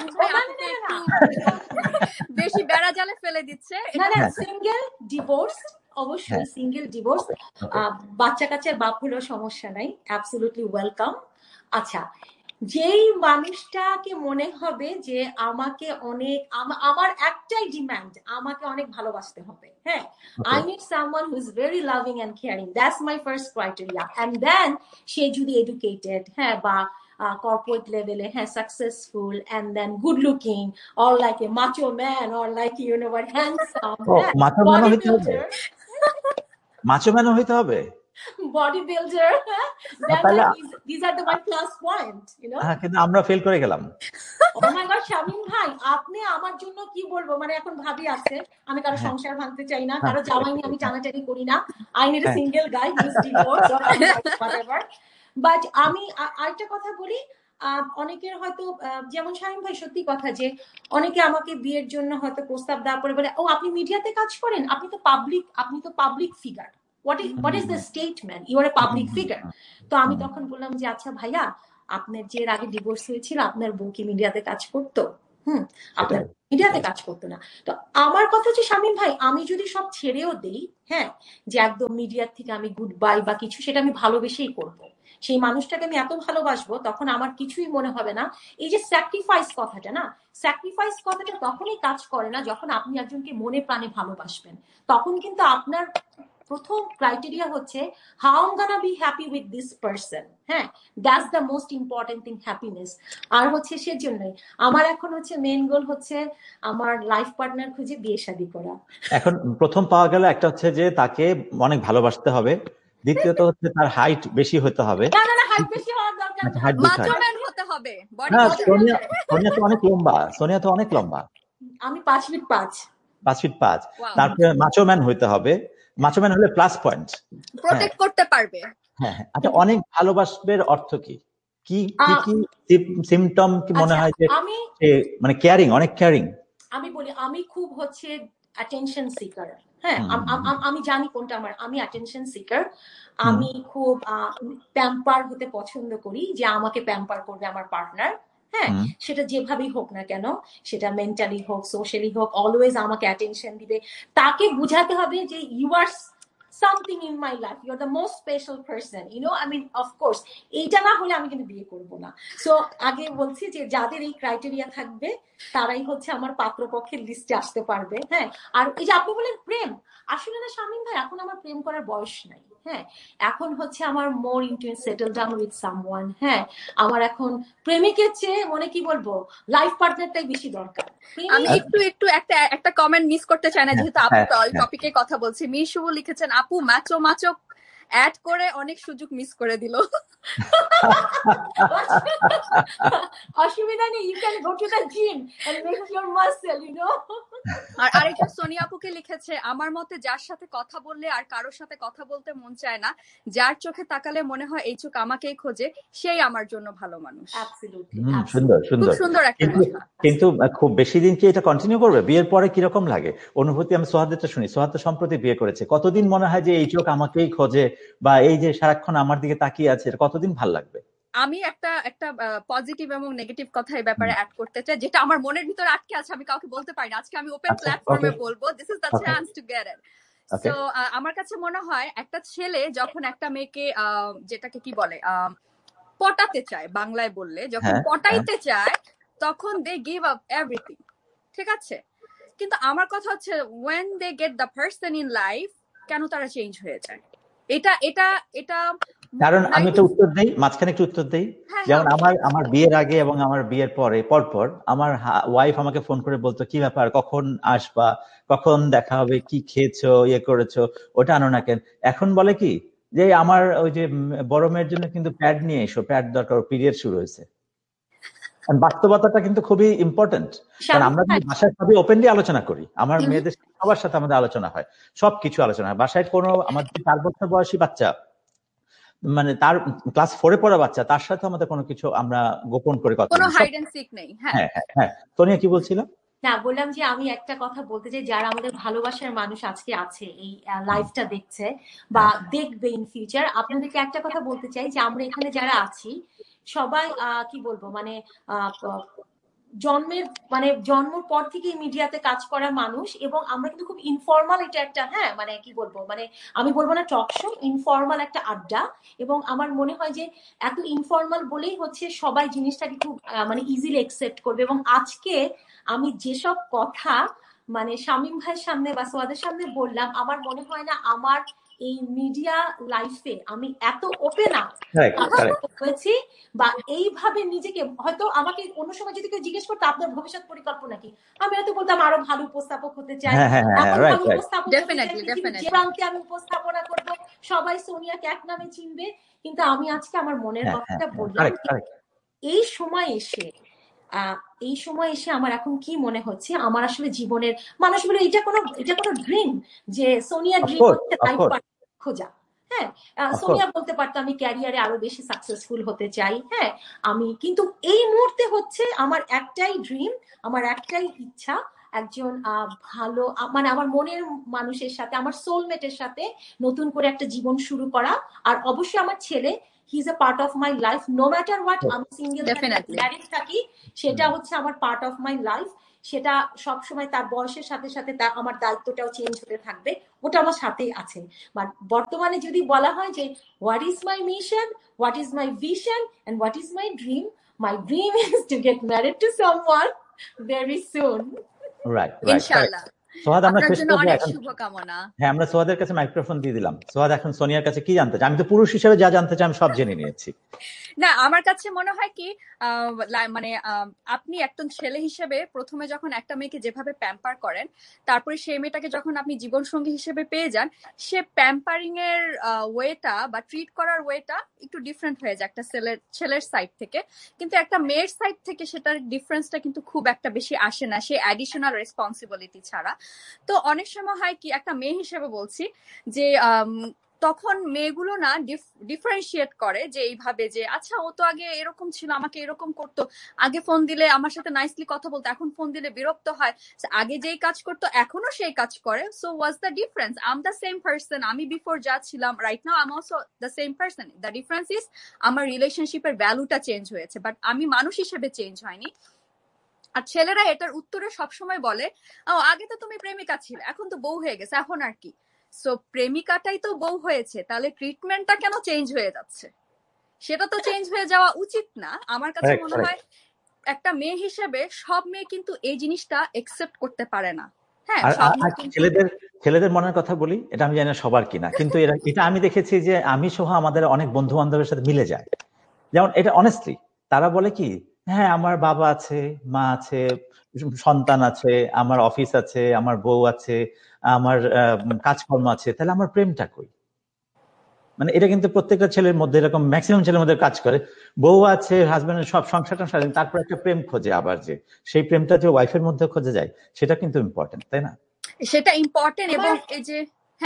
বেশি বেড়া জালে ফেলে দিচ্ছে। সিঙ্গেল ডিভোর্স, অবশ্যই সিঙ্গেল ডিভোর্স, বাচ্চা কাচ্চার বাপ হলেও সমস্যা নাই, অ্যাবসলিউটলি ওয়েলকাম। আচ্ছা, যেই মানুষটাকে মনে হবে যে আমাকে অনেক, আমার একটাই ডিমান্ড, আমাকে অনেক ভালোবাসতে হবে। হ্যাঁ, I need someone who is very loving and caring, that's my first criteria. And then সে যদি এডুকেটেড, হ্যাঁ, বা corporate level, successful, and then good looking, or like a macho man, or like handsome, macho man হইতে হবে, bodybuilder, these are the my plus point, you know. কিন্তু আমরা fail করে গেলাম। Oh my God, Shamim ভাই, আপনি আমার জন্য কি বলবো, মানে এখন ভাবি আছে, আমি কারো সংসার ভাঙতে চাই না, কারো জামাই নিয়ে আমি টানাটানি করি না। I need a single guy who is divorced or whatever. But আমি আরেকটা কথা বলি, অনেকের হয়তো যেমন শামীম ভাই সত্যি কথা যে অনেকে আমাকে বিয়ের জন্য হয়তো প্রস্তাব দেওয়ার পরে বলে, ও আপনি মিডিয়াতে কাজ করেন, আপনি তো public figure, what is the statement, you are a public figure. তো আমি তখন বললাম যে আচ্ছা ভাইয়া, আপনার যে এর আগে ডিভোর্স হয়েছিল আপনার বউ কি মিডিয়াতে কাজ করতো? আপনার মিডিয়াতে কাজ করতো না। তো আমার কথা হচ্ছে শামীম ভাই, আমি যদি সব ছেড়েও দেই, হ্যাঁ, যে একদম মিডিয়ার থেকে আমি গুড বাই বা কিছু, সেটা আমি ভালোবেসেই করবো, সেই মানুষটাকে আমি এত ভালোবাসবো, তখন আমার কিছুই মনে হবে না। এই যে স্যাক্রিফাইস কথাটা না, স্যাক্রিফাইস কথাটা তখনই কাজ করে না যখন আপনি একজনকে মনে প্রাণে ভালোবাসবেন। তখন কিন্তু আপনার প্রথম ক্রাইটেরিয়া হচ্ছে how I gonna be happy with this person. হ্যাঁ, that's the most important thing, happiness. আর হচ্ছে সেজন্যই আমার এখন হচ্ছে মেইন গোল হচ্ছে আমার লাইফ পার্টনার খুঁজে বিয়ে শাদী করা। এখন প্রথম পাওয়া গেল একটা হচ্ছে যে তাকে অনেক ভালোবাসতে হবে, দ্বিতীয়ত হচ্ছে তার হাইট বেশি হতে হবে। না হাইট বেশি হওয়ার দরকার নেই, মাচোম্যান হতে হবে। সোনিয়া তো অনেক লম্বা, সোনিয়া তো অনেক লম্বা, আমি 5 ফিট 5। তারপরে মাচোম্যান হইতে হবে, মাচোম্যান হলে প্লাস পয়েন্ট, প্রোটেক্ট করতে পারবে। হ্যাঁ। আচ্ছা, অনেক ভালোবাসবের অর্থ কি কি কি সিমটম কি মনে হয় যে মানে কেয়ারিং, অনেক কেয়ারিং? আমি বলি, আমি খুব হচ্ছে অ্যাটেনশন সিকার। হ্যাঁ, আমি জানি কোনটা আমার, আমি অ্যাটেনশন সিকার। আমি খুব প্যাম্পার হতে পছন্দ করি, যে আমাকে প্যাম্পার করবে আমার পার্টনার। হ্যাঁ, সেটা যেভাবেই হোক না কেন, সেটা মেন্টালি হোক, সোশ্যালি হোক, অলওয়েজ আমাকে অ্যাটেনশন দিবে। তাকে বুঝাতে হবে যে you R something in my life, you're the most special person, you know, I mean, of course এইটা না হলে আমি কিন্তু বিয়ে করব না। সো আগে বলছি যে যাদের এই ক্রাইটেরিয়া থাকবে তারাই হচ্ছে আমার পাত্রপক্ষের লিস্টে আসতে পারবে। হ্যাঁ, আর এই যে আপনি বলেন প্রেম, আসলে না শামীম ভাই, এখন আমার প্রেম করার বয়স নাই। হ্যাঁ, এখন হচ্ছে আমার মোর into settle down with someone. হ্যাঁ, আমার এখন প্রেমিকের চেয়ে মানে কি বলবো, লাইফ পার্টনারটাই বেশি দরকার। আমি একটু একটা কমেন্ট মিস করতে চাই না, যেহেতু আপু টপিকে কথা বলছি। মিশু লিখেছেন, আপু মাচো অ্যাড করে অনেক সুযোগ মিস করে দিল। অসুবিধা নেই, you can go to the gym and make your muscle, you know. আর আরেকজন সোনিয়া আপুকে লিখেছে, আমার মতে যার সাথে কথা বললে আর কারোর সাথে কথা বলতে মন চায় না, যার চোখে তাকালে মনে হয় এই চোখ আমাকেই খোঁজে, সেই আমার জন্য ভালো মানুষ। সুন্দর সুন্দর সুন্দর একটা কথা। কিন্তু খুব বেশি দিন কি এটা কন্টিনিউ করবে? বিয়ের পরে কিরকম লাগে অনুভূতি? আমি সোহাদেরটা শুনি। সোহাদ তো সম্প্রতি বিয়ে করেছে, কতদিন মনে হয় যে এই চোখ আমাকেই খোঁজে, বা এই যে সারাক্ষণ আমার দিকে তাকিয়ে আছে, কতদিন ভাল লাগবে? আমি একটা পজিটিভ এবং নেগেটিভ কথা এই ব্যাপারে অ্যাড করতে চাই, যেটা আমার মনের ভিতরে আটকে আছে, আমি কাউকে বলতে পারি না। আজকে আমি ওপেন প্ল্যাটফর্মে বলবো, this is the chance to get it. So আমার কাছে মনে হয় একটা ছেলে যখন একটা মেয়েকে যেটাকে কি বলে পটাতে চায়, বাংলায় বললে যখন পটাইতে চায়, তখন দে গিভ আপ এভরিথিং, ঠিক আছে? কিন্তু আমার কথা হচ্ছে when they get the person in life, কেন তারা চেঞ্জ হয়ে যায়? এটা কারণ আমি একটা উত্তর দেই, মাঝখানে একটু উত্তর দেই। যেমন আমার বিয়ের আগে এবং আমার বিয়ের পরে পরপর আমার ওয়াইফ আমাকে ফোন করে বলতো, কি ব্যাপার, কখন আসবা, কখন দেখা হবে, কি খেয়েছো, ইয়ে করেছো, ওটা আনো না কেন। এখন বলে কি যে আমার ওই যে বড় মেয়ের জন্য কিন্তু প্যাড নিয়ে এসো, প্যাড দরকার, পিরিয়ড শুরু হয়েছে। বাস্তবতাটা কিন্তু খুবই ইম্পর্টেন্ট, কারণ আমরা বাসায় সবই ওপেনলি আলোচনা করি। আমার মেয়েদের সবার সাথে আমাদের আলোচনা হয়, সবকিছু আলোচনা হয় বাসায়। কোনো আমাদের 4 বছর বয়সী বাচ্চা, মানে তার ক্লাস 4 এ পড়া বাচ্চা, তার সাথে আমাদের কোনো কিছু আমরা গোপন করে কথা বলি, কোনো হাইড এন্ড সিক নেই। হ্যাঁ। সোনিয়া কি বলছিল? না, বললাম যে আমি একটা কথা বলতে চাই, যারা আমাদের ভালোবাসার মানুষ আজকে আছে, এই লাইফটা দেখছে বা দেখবে ইন ফিউচার, আপনাদেরকে একটা কথা বলতে চাই যে আমরা এখানে যারা আছি সবাই কি বলবো, মানে জন্মের পর থেকে মিডিয়াতে কাজ করা মানুষ, এবং আমরা কিন্তু খুব ইনফর্মাল, এটা একটা, হ্যাঁ মানে কি বলবো, মানে আমি বলবো না টক শো, ইনফর্মাল একটা আড্ডা। এবং আমার মনে হয় যে এত ইনফর্মাল বলেই হচ্ছে সবাই জিনিসটাকে খুব মানে ইজিলি একসেপ্ট করবে। এবং আজকে আমি যেসব কথা মানে শামীম ভাইয়ের সামনে বা সোয়াদের সামনে বললাম, আমার মনে হয় না আমার এই মিডিয়া লাইফে আমি এত ওপেন আপ হয়েছি বা এইভাবে নিজেকে, হয়তো আমাকে অন্য সময় যদি কেউ জিজ্ঞেস করতো আপনার ভবিষ্যৎ পরিকল্পনা কি, আমি হয়তো বলতাম আরো ভালো উপস্থাপক হতে চাই, প্রান্তে আমি উপস্থাপনা করবো, সবাই সোনিয়াকে এক নামে চিনবে। কিন্তু আমি আজকে আমার মনের কথাটা বললাম, এই সময় এসে এই সময় এসে আমার এখন কি মনে হচ্ছে, আমার আসলে জীবনের মানুষ বলে এটা কোনো ড্রিম যে সোনিয়া ড্রিম হচ্ছে লাইফ পার্টনার খোঁজা। হ্যাঁ, সোনিয়া বলতে পারতো আমি ক্যারিয়ারে আরো বেশি সাকসেসফুল হতে চাই। হ্যাঁ, আমি কিন্তু এই মুহূর্তে হচ্ছে আমার একটাই ড্রিম, আমার একটাই ইচ্ছা, একজন ভালো মানে আমার মনের মানুষের সাথে, আমার সোলমেটের সাথে নতুন করে একটা জীবন শুরু করা। আর অবশ্যই আমার ছেলে, he is a part of my life no matter what, আমি সিঙ্গেল ম্যারেজ থাকি, সেটা হচ্ছে আমার পার্ট অফ মাই লাইফ। সেটা সবসময় তার বয়সের সাথে সাথে আমার দায়িত্বটাও চেঞ্জ হতে থাকবে, ওটা আমার সাথেই আছে। বাট বর্তমানে যদি বলা হয় যে what is my mission, what is my vision and what is my dream, my dream is to get married to someone very soon. Right. ইনশাআল্লাহ। সোহাদ, আমরা শেষ করব এখন। শুভকামনা। হ্যাঁ, আমরা সোহাদের কাছে মাইক্রোফোন দিয়ে দিলাম। সোহাদ এখন সোনিয়ার কাছে কি জানতে চাই? আমি তো পুরুষ হিসেবে যা জানতে চাই আমি সব জেনে নিয়েছি। না, আমার কাছে মনে হয় কি মানে আপনি একজন ছেলে হিসেবে প্রথমে যখন একটা মেয়েকে যেভাবে প্যাম্পার করেন, তারপরে সেই মেয়েটাকে যখন আপনি জীবন সঙ্গী হিসেবে পেয়ে যান, সে প্যাম্পারিং এর ওয়েটা বা ট্রিট করার ওয়েটা একটু ডিফারেন্ট হয়ে যায় একটা ছেলের সাইড থেকে। কিন্তু একটা মেয়ের সাইড থেকে সেটার ডিফারেন্সটা কিন্তু খুব একটা বেশি আসে না, সে অ্যাডিশনাল রেসপন্সিবিলিটি ছাড়া। তো অনেক সময় হয় কি, একটা মেয়ে হিসেবে বলছি যে তখন মেয়েগুলো না ডিফারেন্সিয়েট করে যে এইভাবে যে আচ্ছা ও তো আগে এরকম ছিল, আমাকে এরকম করতো, আগে ফোন দিলে আমার সাথে নাইসলি কথা বলতো, এখন ফোন দিলে বিরক্ত হয়, আগে যেই কাজ করতো এখনো সেই কাজ করে। So what's the difference? I am the same person, আমি বিফোর যা ছিলাম right now I am also the same person. The difference is আমার রিলেশনশিপের ভ্যালুটা চেঞ্জ হয়েছে, বাট আমি মানুষ হিসেবে চেঞ্জ হয়নি। আর ছেলেরা এটার উত্তরে সবসময় বলে ও আগে তো তুমি প্রেমিকা ছিলে, এখন তো বউ হয়ে গেছে, এখন আর কি। সো প্রেমিকাটাই তো বউ হয়েছে, তাহলে ট্রিটমেন্টটা কেন চেঞ্জ হয়ে যাচ্ছে? সেটা তো চেঞ্জ হয়ে যাওয়া উচিত না। আমার কাছে মনে হয় একটা মেয়ে হিসেবে সব মেয়ে কিন্তু এই জিনিসটা একসেপ্ট করতে পারে না। হ্যাঁ, ছেলেদের মনের কথা বলি, এটা আমি জানি না সবার কিনা, কিন্তু এটা আমি দেখেছি যে আমি সহ আমাদের অনেক বন্ধু বান্ধবের সাথে মিলে যায়। যেমন এটা অনেস্টলি তারা বলে কি, হ্যাঁ আমার বাবা আছে, মা আছে, সন্তান আছে, আমার অফিস আছে, আমার বউ আছে, আমার কাজকর্ম আছে, তাহলে আমার প্রেমটা কই? মানে এটা কিন্তু প্রত্যেকটা ছেলের মধ্যে, এরকম ম্যাক্সিমাম ছেলের মধ্যে কাজ করে। বউ আছে, হাজবেন্ডের সব সংসারটা সারেন, তারপর একটা প্রেম খোঁজে, আবার যে সেই প্রেমটা যে ওয়াইফের মধ্যে খোঁজে যায়, সেটা কিন্তু ইম্পর্টেন্ট, তাই না? সেটা ইম্পর্টেন্ট। এবং এই যে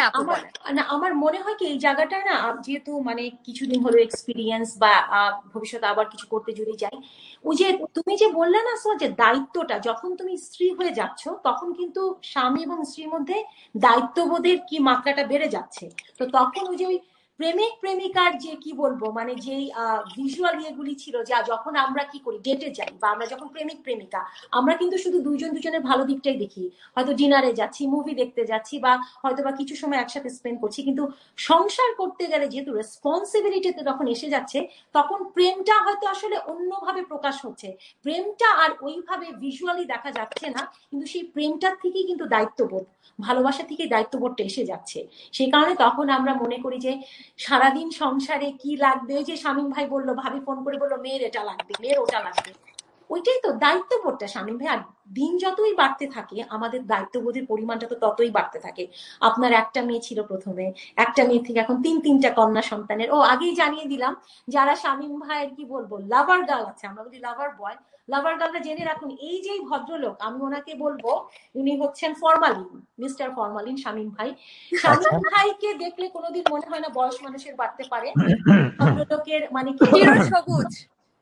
আমার মনে হয় কি এই জায়গাটা না, যেহেতু মানে কিছুদিন হলো এক্সপিরিয়েন্স বা ভবিষ্যতে আবার কিছু করতে যদি যাই, ওই যে তুমি যে বললে না যে দায়িত্বটা, যখন তুমি স্ত্রী হয়ে যাচ্ছ তখন কিন্তু স্বামী এবং স্ত্রীর মধ্যে দায়িত্ববোধের কি মাত্রাটা বেড়ে যাচ্ছে। তো তখন ওই যে ওই প্রেমিক প্রেমিকার যে কি বলবো মানে যেই ভিজুয়াল ইয়েগুলি ছিল, যা যখন আমরা কি করি ডেটে যাই বা আমরা যখন প্রেমিক প্রেমিকা, আমরা কিন্তু শুধু দুজনের ভালো দিকটাই দেখি, হয়তো ডিনারে যাচ্ছি, মুভি দেখতে যাচ্ছি, বা হয়তো বা কিছু সময় একসাথে স্পেন্ড করছি। কিন্তু সংসার করতে গেলে যেহেতু রেসপন্সিবিলিটিতে যখন এসে যাচ্ছে, তখন প্রেমটা হয়তো আসলে অন্যভাবে প্রকাশ হচ্ছে, প্রেমটা আর ওইভাবে ভিজুয়ালি দেখা যাচ্ছে না, কিন্তু সেই প্রেমটার থেকেই কিন্তু দায়িত্ববোধ, ভালোবাসা থেকে দায়িত্ববোধটা এসে যাচ্ছে। সেই কারণে তখন আমরা মনে করি যে সারাদিন সংসারে কি লাগবে, ওই যে শামীম ভাই বললো, ভাবি ফোন করে বললো মেয়ের এটা লাগবে, মেয়ের ওটা লাগবে, ওইটাই তো দায়িত্ববোধটা শামীম ভাই। আর দিন যতই বাড়তে থাকে আমাদের দায়িত্ববোধের পরিমাণটা তো ততই বাড়তে থাকে। আপনার একটা মেয়ে ছিল প্রথমে, একটা মেয়ে থেকে এখন তিনটা কন্যা সন্তানের। ও আগেই জানিয়ে দিলাম, যারা শামীম ভাইয়ের কি বলবো লাভার গার্ল আছে, আমরা বলি লাভার বয়, লাভার গার্লটা জেনে রাখুন, এই যে ভদ্রলোক আমি ওনাকে বলবো, উনি হচ্ছেন ফরমালিন, মিস্টার ফরমালিন শামীম ভাই। শামীম ভাইকে দেখলে কোনোদিন মনে হয় না বয়স মানুষের বাড়তে পারে, ভদ্রলোকের মানে কি সবুজ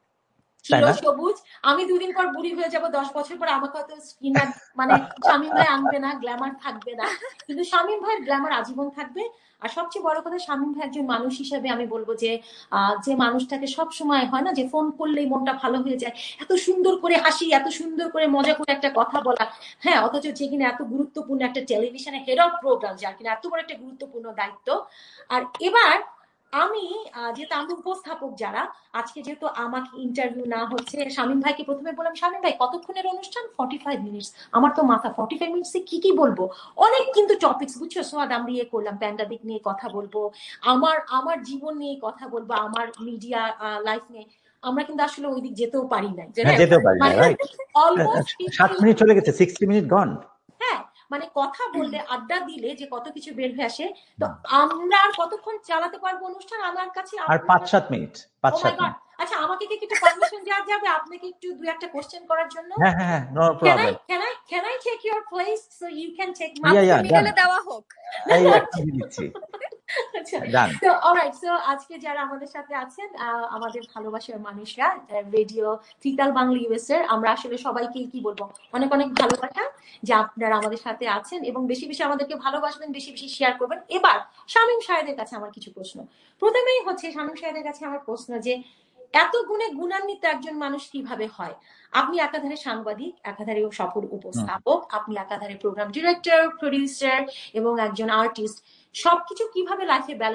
সবুজ। আমি 2 দিন পর বুড়ি হয়ে যাব, 10 বছর পর আমাকে হয়তো স্কিনার মানে শামীম ভাই আনবে না, গ্ল্যামার থাকবে না, কিন্তু শামীম ভাইয়ের গ্ল্যামার আজীবন থাকবে। আর সবচেয়ে বড় কথা, শামীম ভাই একজন মানুষ হিসেবে আমি বলবো যে যে মানুষটাকে সব সময় হয় না যে ফোন করলেই মনটা ভালো হয়ে যায়, এত সুন্দর করে হাসি, এত সুন্দর করে মজা করে একটা কথা বলা, হ্যাঁ, অথচ যে কিনা এত গুরুত্বপূর্ণ একটা টেলিভিশনে হেড অফ প্রোগ্রাম, যার কিনা এত বড় একটা গুরুত্বপূর্ণ দায়িত্ব। আর এবার আমি যেহেতু আমি উপস্থাপক, যারা আজকে যেহেতু আমাকে ইন্টারভিউ না হচ্ছে, শামীম ভাইকে প্রথমে বললাম, শামীম ভাই কতক্ষণের অনুষ্ঠান? 45 মিনিটস। আমার তো মাথা 45 মিনিটসে কি বলবো, অনেক কিন্তু টপিকস, বুঝছো সোয়াদ, আমরা ইয়ে করলাম, প্যান্ডামিক নিয়ে কথা বলবো, আমার জীবন নিয়ে কথা বলবো, আমার মিডিয়া লাইফ নিয়ে। আমরা কিন্তু আসলে ওই দিক যেতেও পারি না, অলমোস্ট 7 মিনিট চলে গেছে, 60 মিনিট গন। হ্যাঁ, মানে কথা বললে, আড্ডা দিলে যে কত কিছু বের হয়ে আসে। তো আমরা আর কতক্ষণ চালাতে পারবো অনুষ্ঠান? আমার কাছে আর 5-7 মিনিট। আচ্ছা, আমাকে কি একটু পারমিশন দেওয়া যাবে আপনাকে একটু 2-1টা কোশ্চেন করার জন্য? হ্যাঁ, no problem. Can I take your place so you can take my মিডলে দেওয়া হোক। এই একটু দিচ্ছি। আচ্ছা, ডান। তো অলরাইট, সো আজকে যারা আমাদের সাথে আছেন, আমাদের ভালোবাসার মানুষরা, রেডিও ত্রিতাল বাংলা ইউএস এর, আমরা আসলে সবাইকে কি বলবো, অনেক অনেক ভালোবাসা যে আপনারা আমাদের সাথে আছেন এবং বেশি বেশি আমাদেরকে ভালোবাসবেন, বেশি বেশি শেয়ার করবেন। এবার শামীম সাহেদের কাছে আমার কিছু প্রশ্ন। প্রথমেই হচ্ছে শামীম সাহেদের কাছে আমার প্রশ্ন যে এত গুণে গুণান্বিত একজন মানুষ কিভাবে হয়? আপনি একাধারে সাংবাদিক, একাধারে সফল উপস্থাপক, আপনি একাধারে প্রোগ্রাম ডিরেক্টর, প্রডিউসার এবং একজন আর্টিস্ট, সবকিছু কিভাবে লাইফে